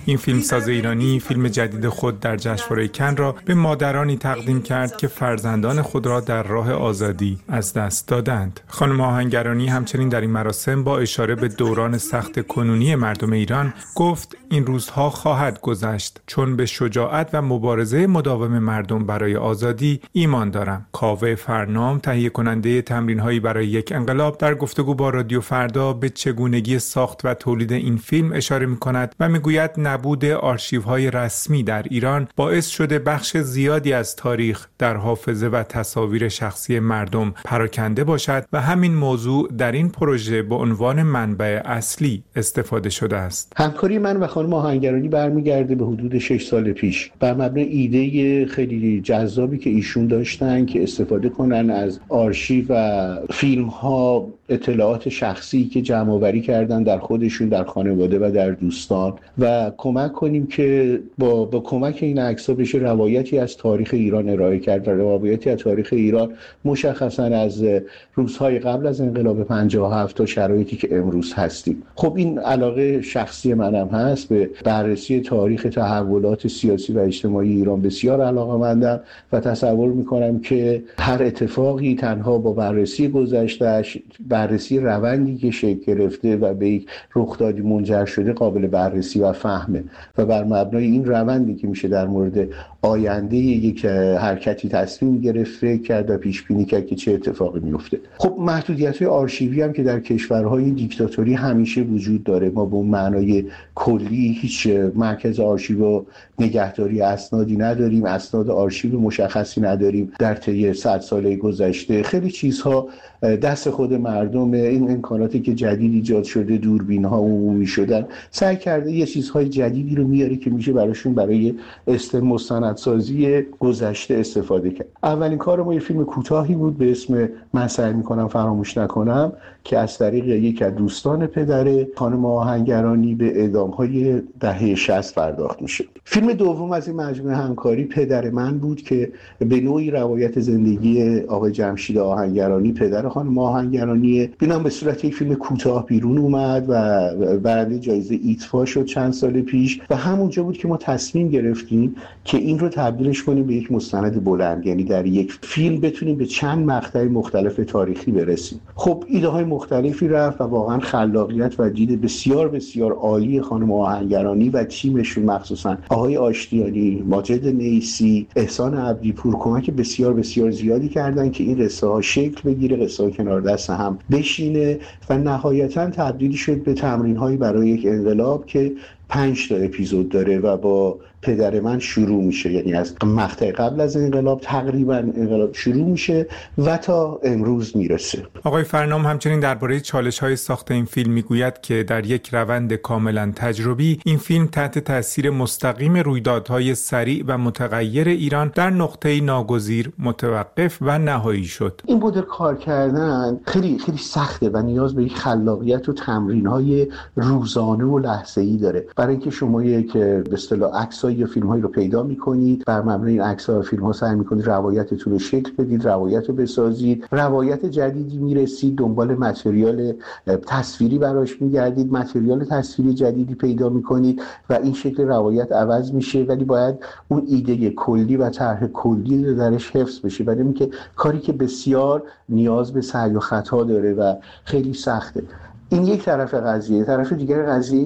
این فیلمساز ایرانی فیلم جدید خود در جشنواره کن را به مادرانی تقدیم کرد که فرزندان خود را در راه آزادی از دست دادند. خانم آهنگرانی همچنین در این مراسم با اشاره به دوران سخت کنونی مردم ایران گفت این روزها خواهد گذشت چون به شجاعت و مبارزه مداوم مردم برای آزادی ایمان دارم. کاوه فرنام تهیه کننده تمرین‌هایی برای یک انقلاب در گفتگو با رادیو فردا به چگونگی ساخت و تولید این فیلم اشاره می‌کند و می‌گوید نبود آرشیوهای رسمی در ایران باعث شده بخش زیادی از تاریخ در حافظه و تصاویر شخصی مردم پراکنده باشد و همین موضوع در این پروژه به عنوان منبع اصلی استفاده شده است. همکاری من و خانم آهنگرانی برمیگرده به حدود شش سال پیش بر مبنای ایده خیلی جذابی که ایشون داشتن که استفاده کنن از آرشیو و فیلم ها، اطلاعات شخصی که جمع آوری کردن در خودشون، در خانواده و در دوستان و کمک کنیم که با با کمک این عکس‌ها بشه روایتی از تاریخ ایران ارائه کرد و روایتی از تاریخ ایران مشخصاً از روزهای قبل از انقلاب پنجاه و هفت تا شرایطی که امروز هستیم. خب این علاقه شخصی منم هست، به بررسی تاریخ تحولات سیاسی و اجتماعی ایران بسیار علاقه‌مندم و تصور می‌کنم که هر اتفاقی تنها با بررسی گذشته‌اش، بررسی روندی که شکل گرفته و به یک رخدادی منجر شده قابل بررسی و فهمه و بر مبنای این روندی که میشه در مورد آینده یک حرکتی تصمیم گرفت، فکر کرد و پیش بینی کرد که چه اتفاقی میفته. خب محدودیت‌های آرشیوی هم که در کشورهای دیکتاتوری همیشه وجود داره. ما به اون معنای کلی هیچ مرکز آرشیو و نگهداری اسنادی نداریم، اسناد آرشیو مشخصی نداریم. در طی صد ساله گذشته خیلی چیزها دست خود مردم، این امکاناتی که جدید ایجاد شده، دوربین‌ها عمومی شدن، سعی کرده یه چیزهای جدیدی رو میاره که میشه براشون برای است مستندسازی گذشته استفاده کرد. اولین کار ما یه فیلم کوتاهی بود به اسم من سعی میکنم فراموش نکنم که از طریق یک از دوستان پدر خانم آهنگرانی به اعدام‌های دهه شصت پرداخت میشه. فیلم دوم از این مجموعه همکاری پدر من بود که به نوعی روایت زندگی آقای جمشید آهنگرانی، پدر خانم آهنگرانی، اینم به صورت یک فیلم کوتاه بیرون اومد و برنده جایزه ایتفا شد چند سال پیش و همونجا بود که ما تصمیم گرفتیم که این رو تبدیلش کنیم به یک مستند بلند، یعنی در یک فیلم بتونیم به چند مقطع مختلف تاریخی برسیم. خب ایده های مختلفی رفت و واقعا خلاقیت و دید بسیار بسیار عالی خانم آهنگرانی و تیمشون، مخصوصا آقای آشتیانی، ماجد نیسی، احسان عبدیپور کمک بسیار بسیار زیادی کردن که این قصه ها شکل بگیره، قصه ها کنار دست هم بشینه و نهایتا تبدیل شد به تمرین‌هایی برای یک انقلاب که پنج تا اپیزود داره و با پدر من شروع میشه، یعنی از مقطع قبل از انقلاب تقریبا انقلاب شروع میشه و تا امروز میرسه. آقای فرنام همچنین درباره چالش‌های ساخت این فیلم میگوید که در یک روند کاملا تجربی این فیلم تحت تاثیر مستقیم رویدادهای سریع و متغیر ایران در نقطه‌ای ناگزیر متوقف و نهایی شد. این مدل کار کردن خیلی خیلی سخته و نیاز به یک خلاقیت و تمرین‌های روزانه و لحظه‌ای داره. برای اینکه شما یک به اصطلاح عکس‌ها یا فیلم‌هایی رو پیدا می‌کنید، بر مبنای این عکس‌ها و فیلم‌ها سعی می‌کنید روایتتون رو شکل بدید، روایت رو بسازید، روایت جدیدی می‌رسید، دنبال متریال تصویری براش می‌گردید، متریال تصویری جدیدی پیدا می‌کنید و این شکل روایت عوض میشه، ولی باید اون ایده کلی و طرح کلی رو درش حفظ بشه. برای اینکه کاری که بسیار نیاز به سعی و خطا داره و خیلی سخته. این یک طرف قضیه. طرف دیگر قضیه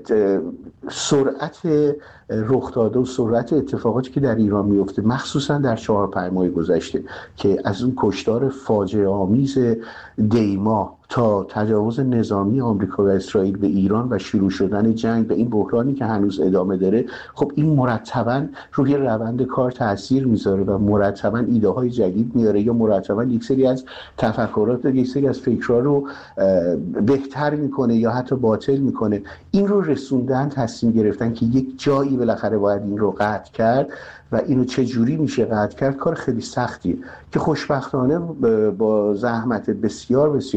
سرعت رخ داده و سرعت اتفاقاتی که در ایران میفته، مخصوصا در چهار پنج ماه گذشته که از اون کشتار فاجعه آمیز دیما تا تجاوز نظامی آمریکا و اسرائیل به ایران و شروع شدن جنگ و این بحرانی که هنوز ادامه داره، خب این مرتباً روی روند کار تاثیر میذاره و مرتباً ایده های جدید میاره یا مرتباً یک سری از تفکرات و یک سری از فکرها رو بهتر میکنه یا حتی باطل میکنه. این رو رسوندن، تصمیم گرفتن که یک جایی بالاخره باید این رو قطع کرد و اینو چه جوری میشه قطع کرد، کار خیلی سختیه که خوشبختانه با زحمت بسیار بسیار زیاد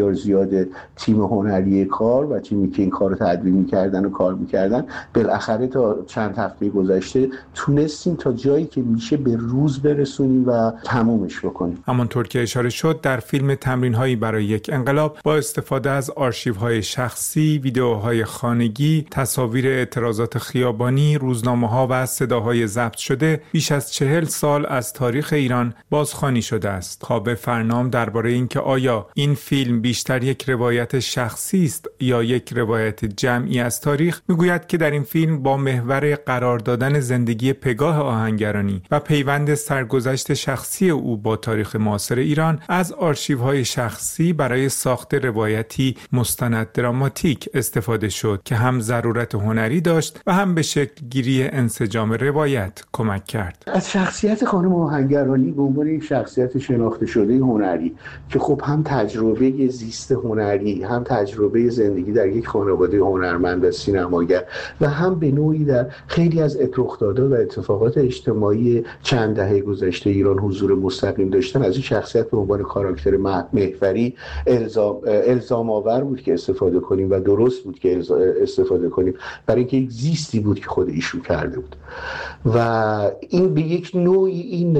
تعداد تیم هنری کار و تیمی که این کار رو تدوین می‌کردن و کار می‌کردن، بالاخره تا چند هفته گذشته تونستیم تا جایی که میشه به روز برسونیم و تمومش بکنیم. همانطور که اشاره شد در فیلم تمرین‌هایی برای یک انقلاب با استفاده از آرشیوهای شخصی، ویدئوهای خانگی، تصاویر اعتراضات خیابانی، روزنامه‌ها و صداهای ضبط شده بیش از چهل سال از تاریخ ایران بازخوانی شده است. کاوه فرنام درباره اینکه آیا این فیلم بیشتر یک روایت شخصی است یا یک روایت جمعی از تاریخ، میگوید که در این فیلم با محور قرار دادن زندگی پگاه آهنگرانی و پیوند سرگذشت شخصی او با تاریخ معاصر ایران از آرشیوهای شخصی برای ساخت روایتی مستند دراماتیک استفاده شد که هم ضرورت هنری داشت و هم به شکل گیری انسجام روایت کمک کرد. از شخصیت خانم آهنگرانی به عنوان یک شخصیت شناخته شده هنری که خب هم تجربه زیست هنری، هم تجربه زندگی در یک خانواده هنرمند و سینماگر و هم به نوعی در خیلی از رخدادها و اتفاقات اجتماعی چند دهه گذشته ایران حضور مستقیم داشتن، از این شخصیت به عنوان کاراکتر محوری الزام الزام آور بود که استفاده کنیم و درست بود که استفاده کنیم، برای اینکه یک زیستی بود که خود ایشون کرده بود و این به یک نوعی این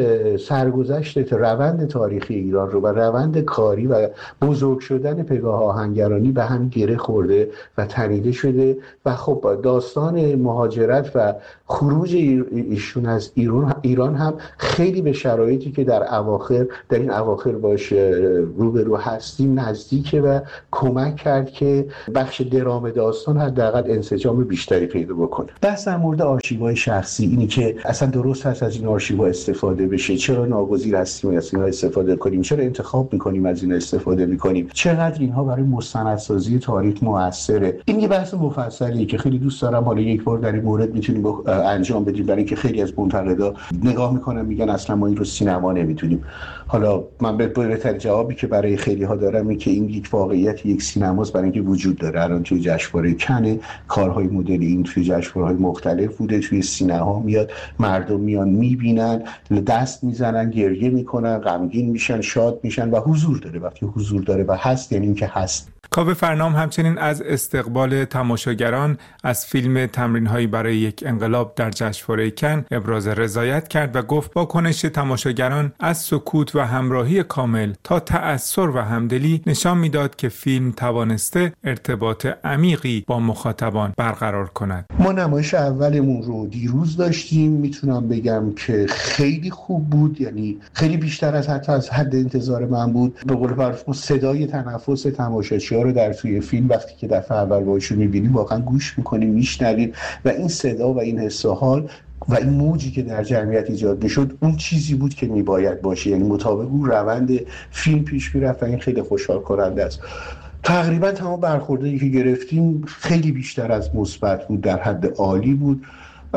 سرگذشت روند تاریخی ایران رو و روند کاری و بزرگ شدن پگاه آهنگرانی به هم گره خورده و تنیده شده و خب داستان مهاجرت و خروج ایشون از ایران ایران هم خیلی به شرایطی که در اواخر در این اواخر باش روبرو هستیم نزدیکه و کمک کرد که بخش درام داستان حداقل انسجام بیشتری پیدا بکنه. بحث در مورد آرشیوهای شخصی اینی که اصلا درست هست از این آرشیوها استفاده بشه، چرا ناگزیر هستیم از اینها استفاده کنیم، چرا انتخاب میکنیم از این استفاده میکنیم، چقدر اینها برای مستندسازی تاریخ موثره. این یه بحث مفصلیه که خیلی دوست دارم حالا یک بار در این مورد میتونیم انجام بدیم، برای اینکه خیلی از منتقدا نگاه میکنن میگن اصلا ما این رو سینما نمیتونیم. حالا من به بهترین جوابی که برای خیلی ها دارم اینه که این یک واقعیت یک سینماست، برای اینکه وجود داره. الان توی جشنواره کن کارهای مدلی این توی جشنواره‌های مختلف بوده، توی سینما میاد، مردم میان میبینن، دست میزنن، گریه میکنن، غمگین میشن، شاد میشن و حضور داره. وقتی حضور داره و هست یعنی اینکه هست. کاوه فرنام همچنین از استقبال تماشاگران از فیلم تمرین‌هایی برای یک انقلاب در جشنواره کن ابراز رضایت کرد و گفت واکنش تماشاگران از سکوت و همراهی کامل تا تأثر و همدلی نشان میداد که فیلم توانسته ارتباط عمیقی با مخاطبان برقرار کند. ما نمایش اولمون رو دیروز داشتیم، میتونم بگم که خیلی خوب بود، یعنی خیلی بیشتر از حتی از حد انتظار من بود. به قول معروف صدای تنفس تماشاچی‌ها رو در توی فیلم وقتی که دفعه اول باشون می‌بینیم واقعا گوش می‌کنیم، میشنویم و این صدا و این حس و حال و این موجی که در جمعیت ایجاد میشد اون چیزی بود که میباید باشه، یعنی مطابق اون روند فیلم پیش میرفت و این خیلی خوشحال کننده است. تقریبا تمام برخوردایی که گرفتیم خیلی بیشتر از مثبت بود، در حد عالی بود،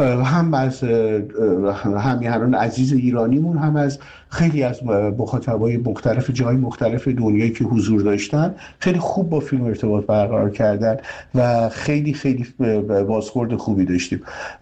هم از همیهنان عزیز ایرانیمون، هم از خیلی از مخاطبای مختلف جای مختلف دنیایی که حضور داشتن خیلی خوب با فیلم ارتباط برقرار کردن و خیلی خیلی بازخورد خوبی داشتیم.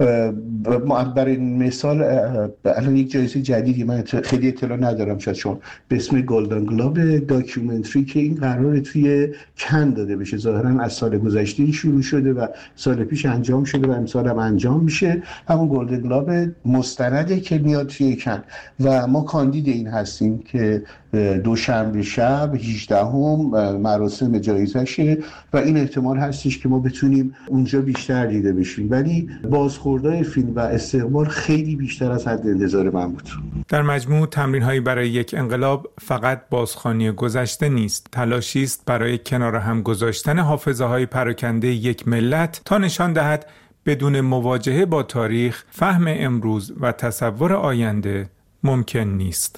برای مثال الان یک جایزه جدیدی من خیلی اطلاع ندارم شاید چون به اسم گلدن گلوب داکیومنتری که این قراره توی کن داده بشه، ظاهرا از سال گذشته شروع شده و سال پیش انجام شده و امسال هم انجام میشه. همون گلدن گلوب مستنده که میاد توی کن و ما کاندید این هستیم که دوشنبه شب هجدهم مراسم جایزشه و این احتمال هستش که ما بتونیم اونجا بیشتر دیده بشیم، ولی بازخوردهای فیلم و استقبال خیلی بیشتر از حد انتظار من بود. در مجموع تمرین‌هایی برای یک انقلاب فقط بازخوانی گذشته نیست، تلاشی است برای کنار هم گذاشتن حافظه‌های پراکنده یک ملت تا نشان دهد بدون مواجهه با تاریخ، فهم امروز و تصور آینده ممکن نیست.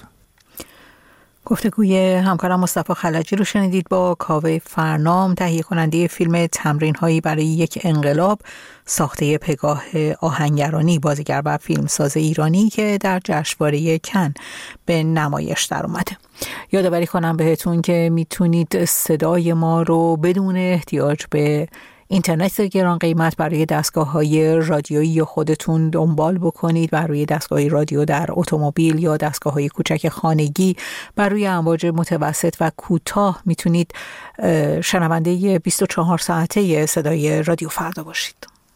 گفتگوی همکارم مصطفی خلجی رو شنیدید با کاوه فرنام، تهیه کننده فیلم تمرین‌هایی برای یک انقلاب ساخته پگاه آهنگرانی، بازیگر و فیلمساز ایرانی که در جشنواره کن به نمایش در اومده. یادآوری کنم بهتون که میتونید صدای ما رو بدون احتیاج به اینترنت گران قیمت برای دستگاه‌های رادیویی خودتون دنبال بکنید، برای دستگاه رادیو در اتومبیل یا دستگاه‌های کوچک خانگی برای امواج متوسط و کوتاه میتونید شنونده بیست و چهار ساعته صدای رادیو فردا باشید.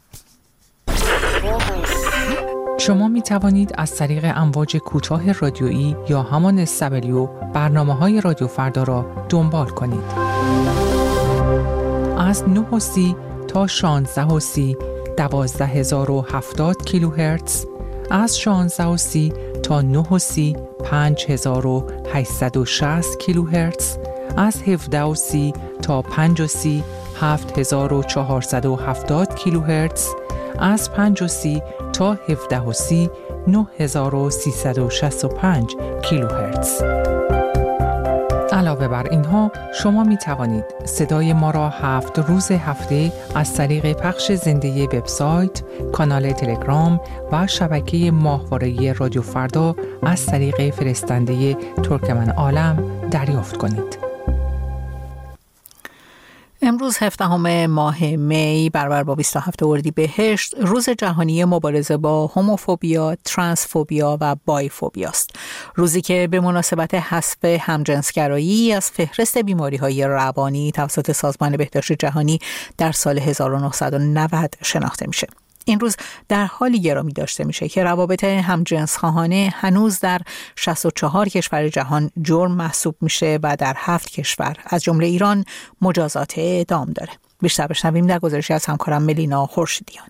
شما می توانید از طریق امواج کوتاه رادیویی یا همان اس دبلیو برنامه‌های رادیو فردا را دنبال کنید. از نه و سی تا شانزده و سی دوازده هزار و هفتاد کیلوهرتز، از شانزده و سی تا نه و سی پنج هزار و هشتصد و شصت کیلوهرتز، از هفده و سی تا پنج و سی هفت هزار و چهارصد و هفتاد کیلوهرتز، از پنج و سی تا هفده و سی نه هزار و سیصد و شصت و پنج کیلوهرتز. علاوه بر اینها شما می توانید صدای ما را هفت روز هفته از طریق پخش زنده وبسایت، کانال تلگرام و شبکه ماهواره‌ای رادیو فردا از طریق فرستنده ترکمن عالم دریافت کنید. امروز هفدهم ماه می برابر با بیست و هفتم اردیبهشت روز جهانی مبارزه با هوموفوبیا، ترنسفوبیا و بایفوبیا است. روزی که به مناسبت حذف همجنسگرایی از فهرست بیماری‌های روانی توسط سازمان بهداشت جهانی در سال هزار و نهصد و نود شناخته میشه. این روز در حالی گرامی داشته میشه که روابط همجنسخواهانه هنوز در شصت و چهار کشور جهان جرم محسوب میشه و در هفت کشور از جمله ایران مجازات اعدام داره. بیشتر بشنویم در گزارشی از همکارم ملینا خورشیدیان.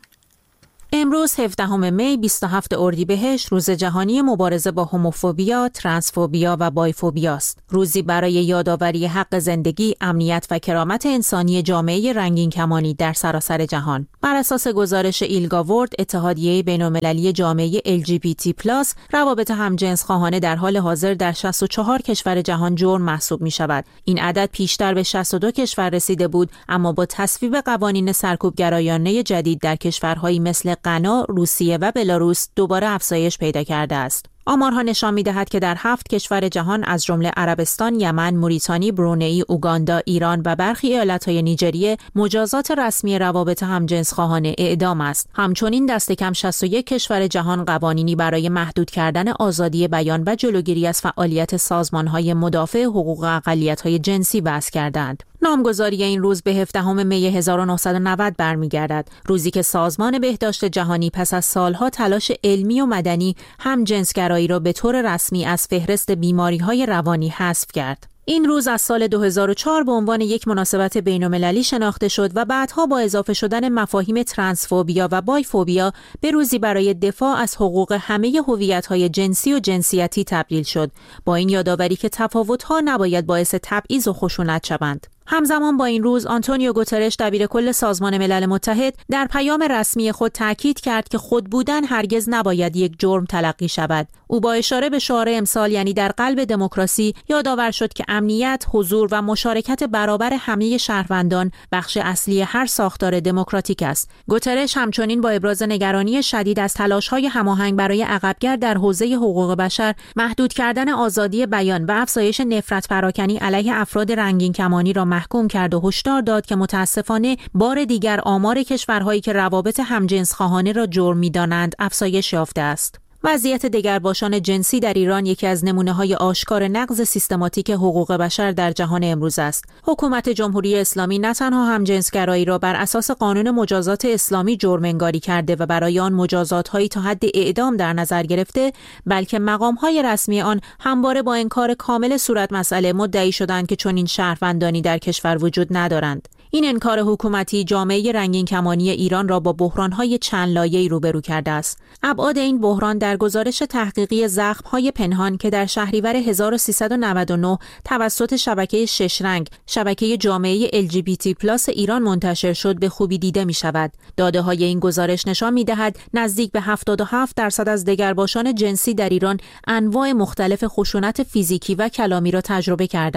امروز هفدهم می بیست و هفتم اردیبهشت روز جهانی مبارزه با هوموفوبیا، ترنسفوبیا و بایفوبیا است. روزی برای یادآوری حق زندگی، امنیت و کرامت انسانی جامعه رنگین کمانی در سراسر جهان. بر اساس گزارش ایلگا ورد، اتحادیه بین‌المللی جامعه ال جی بی تی پلاس، روابط همجنسخواهانه در حال حاضر در شصت و چهار کشور جهان جرم محسوب می شود. این عدد پیشتر به شصت و دو کشور رسیده بود، اما با تصویب قوانین سرکوبگرایانه جدید در کشورهایی مثل غنا، روسیه و بلاروس دوباره افزایش پیدا کرده است. آمارها نشان می‌دهد که در هفت کشور جهان از جمله عربستان، یمن، موریتانی، برونئی، اوگاندا، ایران و برخی ایالت‌های نیجریه مجازات رسمی روابط همجنسخواهانه اعدام است. همچنین دست کم شصت و یک کشور جهان قوانینی برای محدود کردن آزادی بیان و جلوگیری از فعالیت سازمان‌های مدافع حقوق اقلیت‌های جنسی وضع کردند. نامگذاری این روز به هفدهم می هزار و نهصد و نود برمیگردد، روزی که سازمان بهداشت جهانی پس از سالها تلاش علمی و مدنی همجنسگرایی را به طور رسمی از فهرست بیماری‌های روانی حذف کرد. این روز از سال دو هزار و چهار به عنوان یک مناسبت بین‌المللی شناخته شد و بعدها با اضافه شدن مفاهیم ترنسفوبیا و بایفوبیا به روزی برای دفاع از حقوق همه هویت‌های جنسی و جنسیتی تبدیل شد، با این یادآوری که تفاوت‌ها نباید باعث تبعیض و خشونت شوند. همزمان با این روز آنتونیو گوترش دبیرکل سازمان ملل متحد در پیام رسمی خود تاکید کرد که خود بودن هرگز نباید یک جرم تلقی شود. او با اشاره به شعار امسال یعنی در قلب دموکراسی یادآور شد که امنیت، حضور و مشارکت برابر همه شهروندان بخش اصلی هر ساختار دموکراتیک است. گوترش همچنین با ابراز نگرانی شدید از تلاش‌های هماهنگ برای عقبگرد در حوزه حقوق بشر، محدود کردن آزادی بیان و افزایش نفرت پراکنی علیه افراد رنگین کمانی را محکوم کرد و هشدار داد که متاسفانه بار دیگر آمار کشورهایی که روابط همجنسخواهانه را جرم می‌دانند افزایش یافته است. وضعیت دگرباشان جنسی در ایران یکی از نمونه‌های آشکار نقض سیستماتیک حقوق بشر در جهان امروز است. حکومت جمهوری اسلامی نه تنها همجنسگرایی را بر اساس قانون مجازات اسلامی جرم انگاری کرده و برای آن مجازات‌هایی تا حد اعدام در نظر گرفته، بلکه مقام‌های رسمی آن همواره با انکار کامل صورت مسئله مدعی شدند که چنین شهروندانی در کشور وجود ندارند. این انکار حکومتی جامعه رنگین کمانی ایران را با بحران‌های چند لایه‌ای روبرو کرده است. ابعاد این بحران در گزارش تحقیقی زخم‌های پنهان که در شهریور هزار و سیصد و نود و نه توسط شبکه شش رنگ، شبکه جامعه ال جی بی تی پلاس ایران منتشر شد به خوبی دیده می‌شود. داده‌های این گزارش نشان می‌دهد نزدیک به هفتاد و هفت درصد از دگرباشان جنسی در ایران انواع مختلف خشونت فیزیکی و کلامی را تجربه کردند.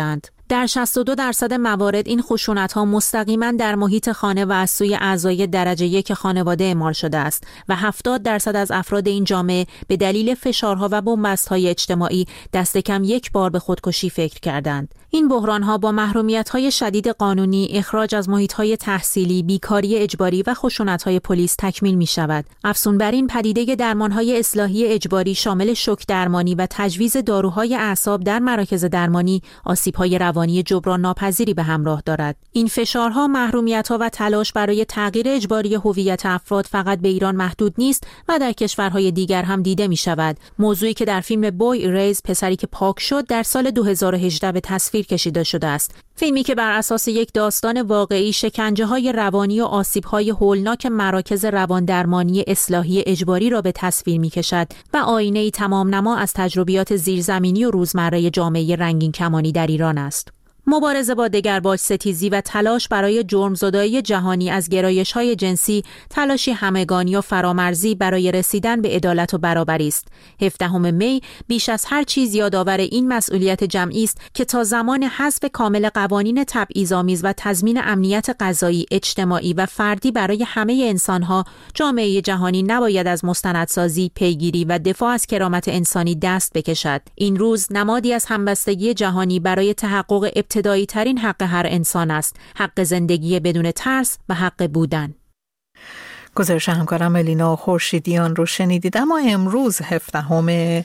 در شصت و دو درصد موارد این خشونت‌ها مستقیما در محیط خانه و از سوی اعضای درجه یک خانواده اعمال شده است و هفتاد درصد از افراد این جامعه به دلیل فشارها و بنبست‌های اجتماعی دست کم یک بار به خودکشی فکر کردند. این بحران‌ها با محرومیت‌های شدید قانونی، اخراج از محیط‌های تحصیلی، بیکاری اجباری و خشونت‌های پلیس تکمیل می‌شود. افزون بر این پدیده درمان‌های اصلاحی اجباری شامل شوک درمانی و تجویز داروهای اعصاب در مراکز درمانی آسیب‌های روانی جبران ناپذیری به همراه دارد. این فشارها، محرومیت‌ها و تلاش برای تغییر اجباری هویت افراد فقط به ایران محدود نیست و در کشورهای دیگر هم دیده می‌شود. موضوعی که در فیلم بوی ایریز، پسری که پاک شد، در سال دو هزار و هجده به تصویر کشیده شده است. فیلمی که بر اساس یک داستان واقعی شکنجه‌های روانی و آسیب‌های هولناک مراکز رواندرمانی اصلاحی اجباری را به تصویر می‌کشد و آینه‌ای تمام‌نما از تجربیات زیرزمینی و روزمره جامعه رنگین کمانی در ایران است. مبارزه با دگرباج ستیزی و تلاش برای جرمزدایی جهانی از گرایش‌های جنسی تلاشی همگانی و فرامرزی برای رسیدن به عدالت و برابری است. هفدهم می بیش از هر چیز یادآور این مسئولیت جمعی است که تا زمان حذف کامل قوانین تبعیض‌آمیز و تضمین امنیت غذایی، اجتماعی و فردی برای همه انسان‌ها، جامعه جهانی نباید از مستندسازی، پیگیری و دفاع از کرامت انسانی دست بکشد. این روز نمادی از همبستگی جهانی برای تحقق ابتدایی ترین حق هر انسان است، حق زندگی بدون ترس و حق بودن. گزارش همکارم الینا خورشیدیان رو شنیدید. اما امروز هفدهم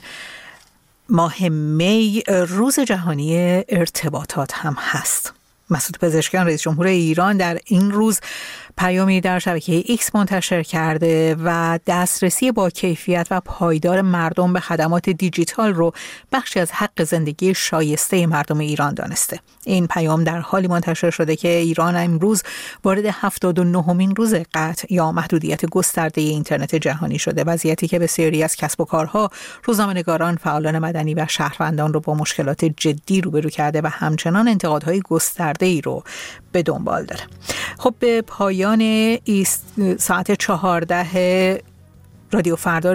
ماه می روز جهانی ارتباطات هم هست. مسعود پزشکیان رئیس جمهور ایران در این روز پیامی در شبکه ایکس منتشر کرده و دسترسی با کیفیت و پایدار مردم به خدمات دیجیتال رو بخشی از حق زندگی شایسته مردم ایران دانسته. این پیام در حالی منتشر شده که ایران امروز وارد هفتاد و نهمین روز قطع یا محدودیت گسترده اینترنت جهانی شده، وضعیتی که بسیاری از کسب و کارها، روزنامه‌نگاران، فعالان مدنی و شهروندان رو با مشکلات جدی روبرو کرده و همچنان انتقادهای گسترده‌ای رو به دنبال داره. خب به پایان ساعت چهارده رادیو فردا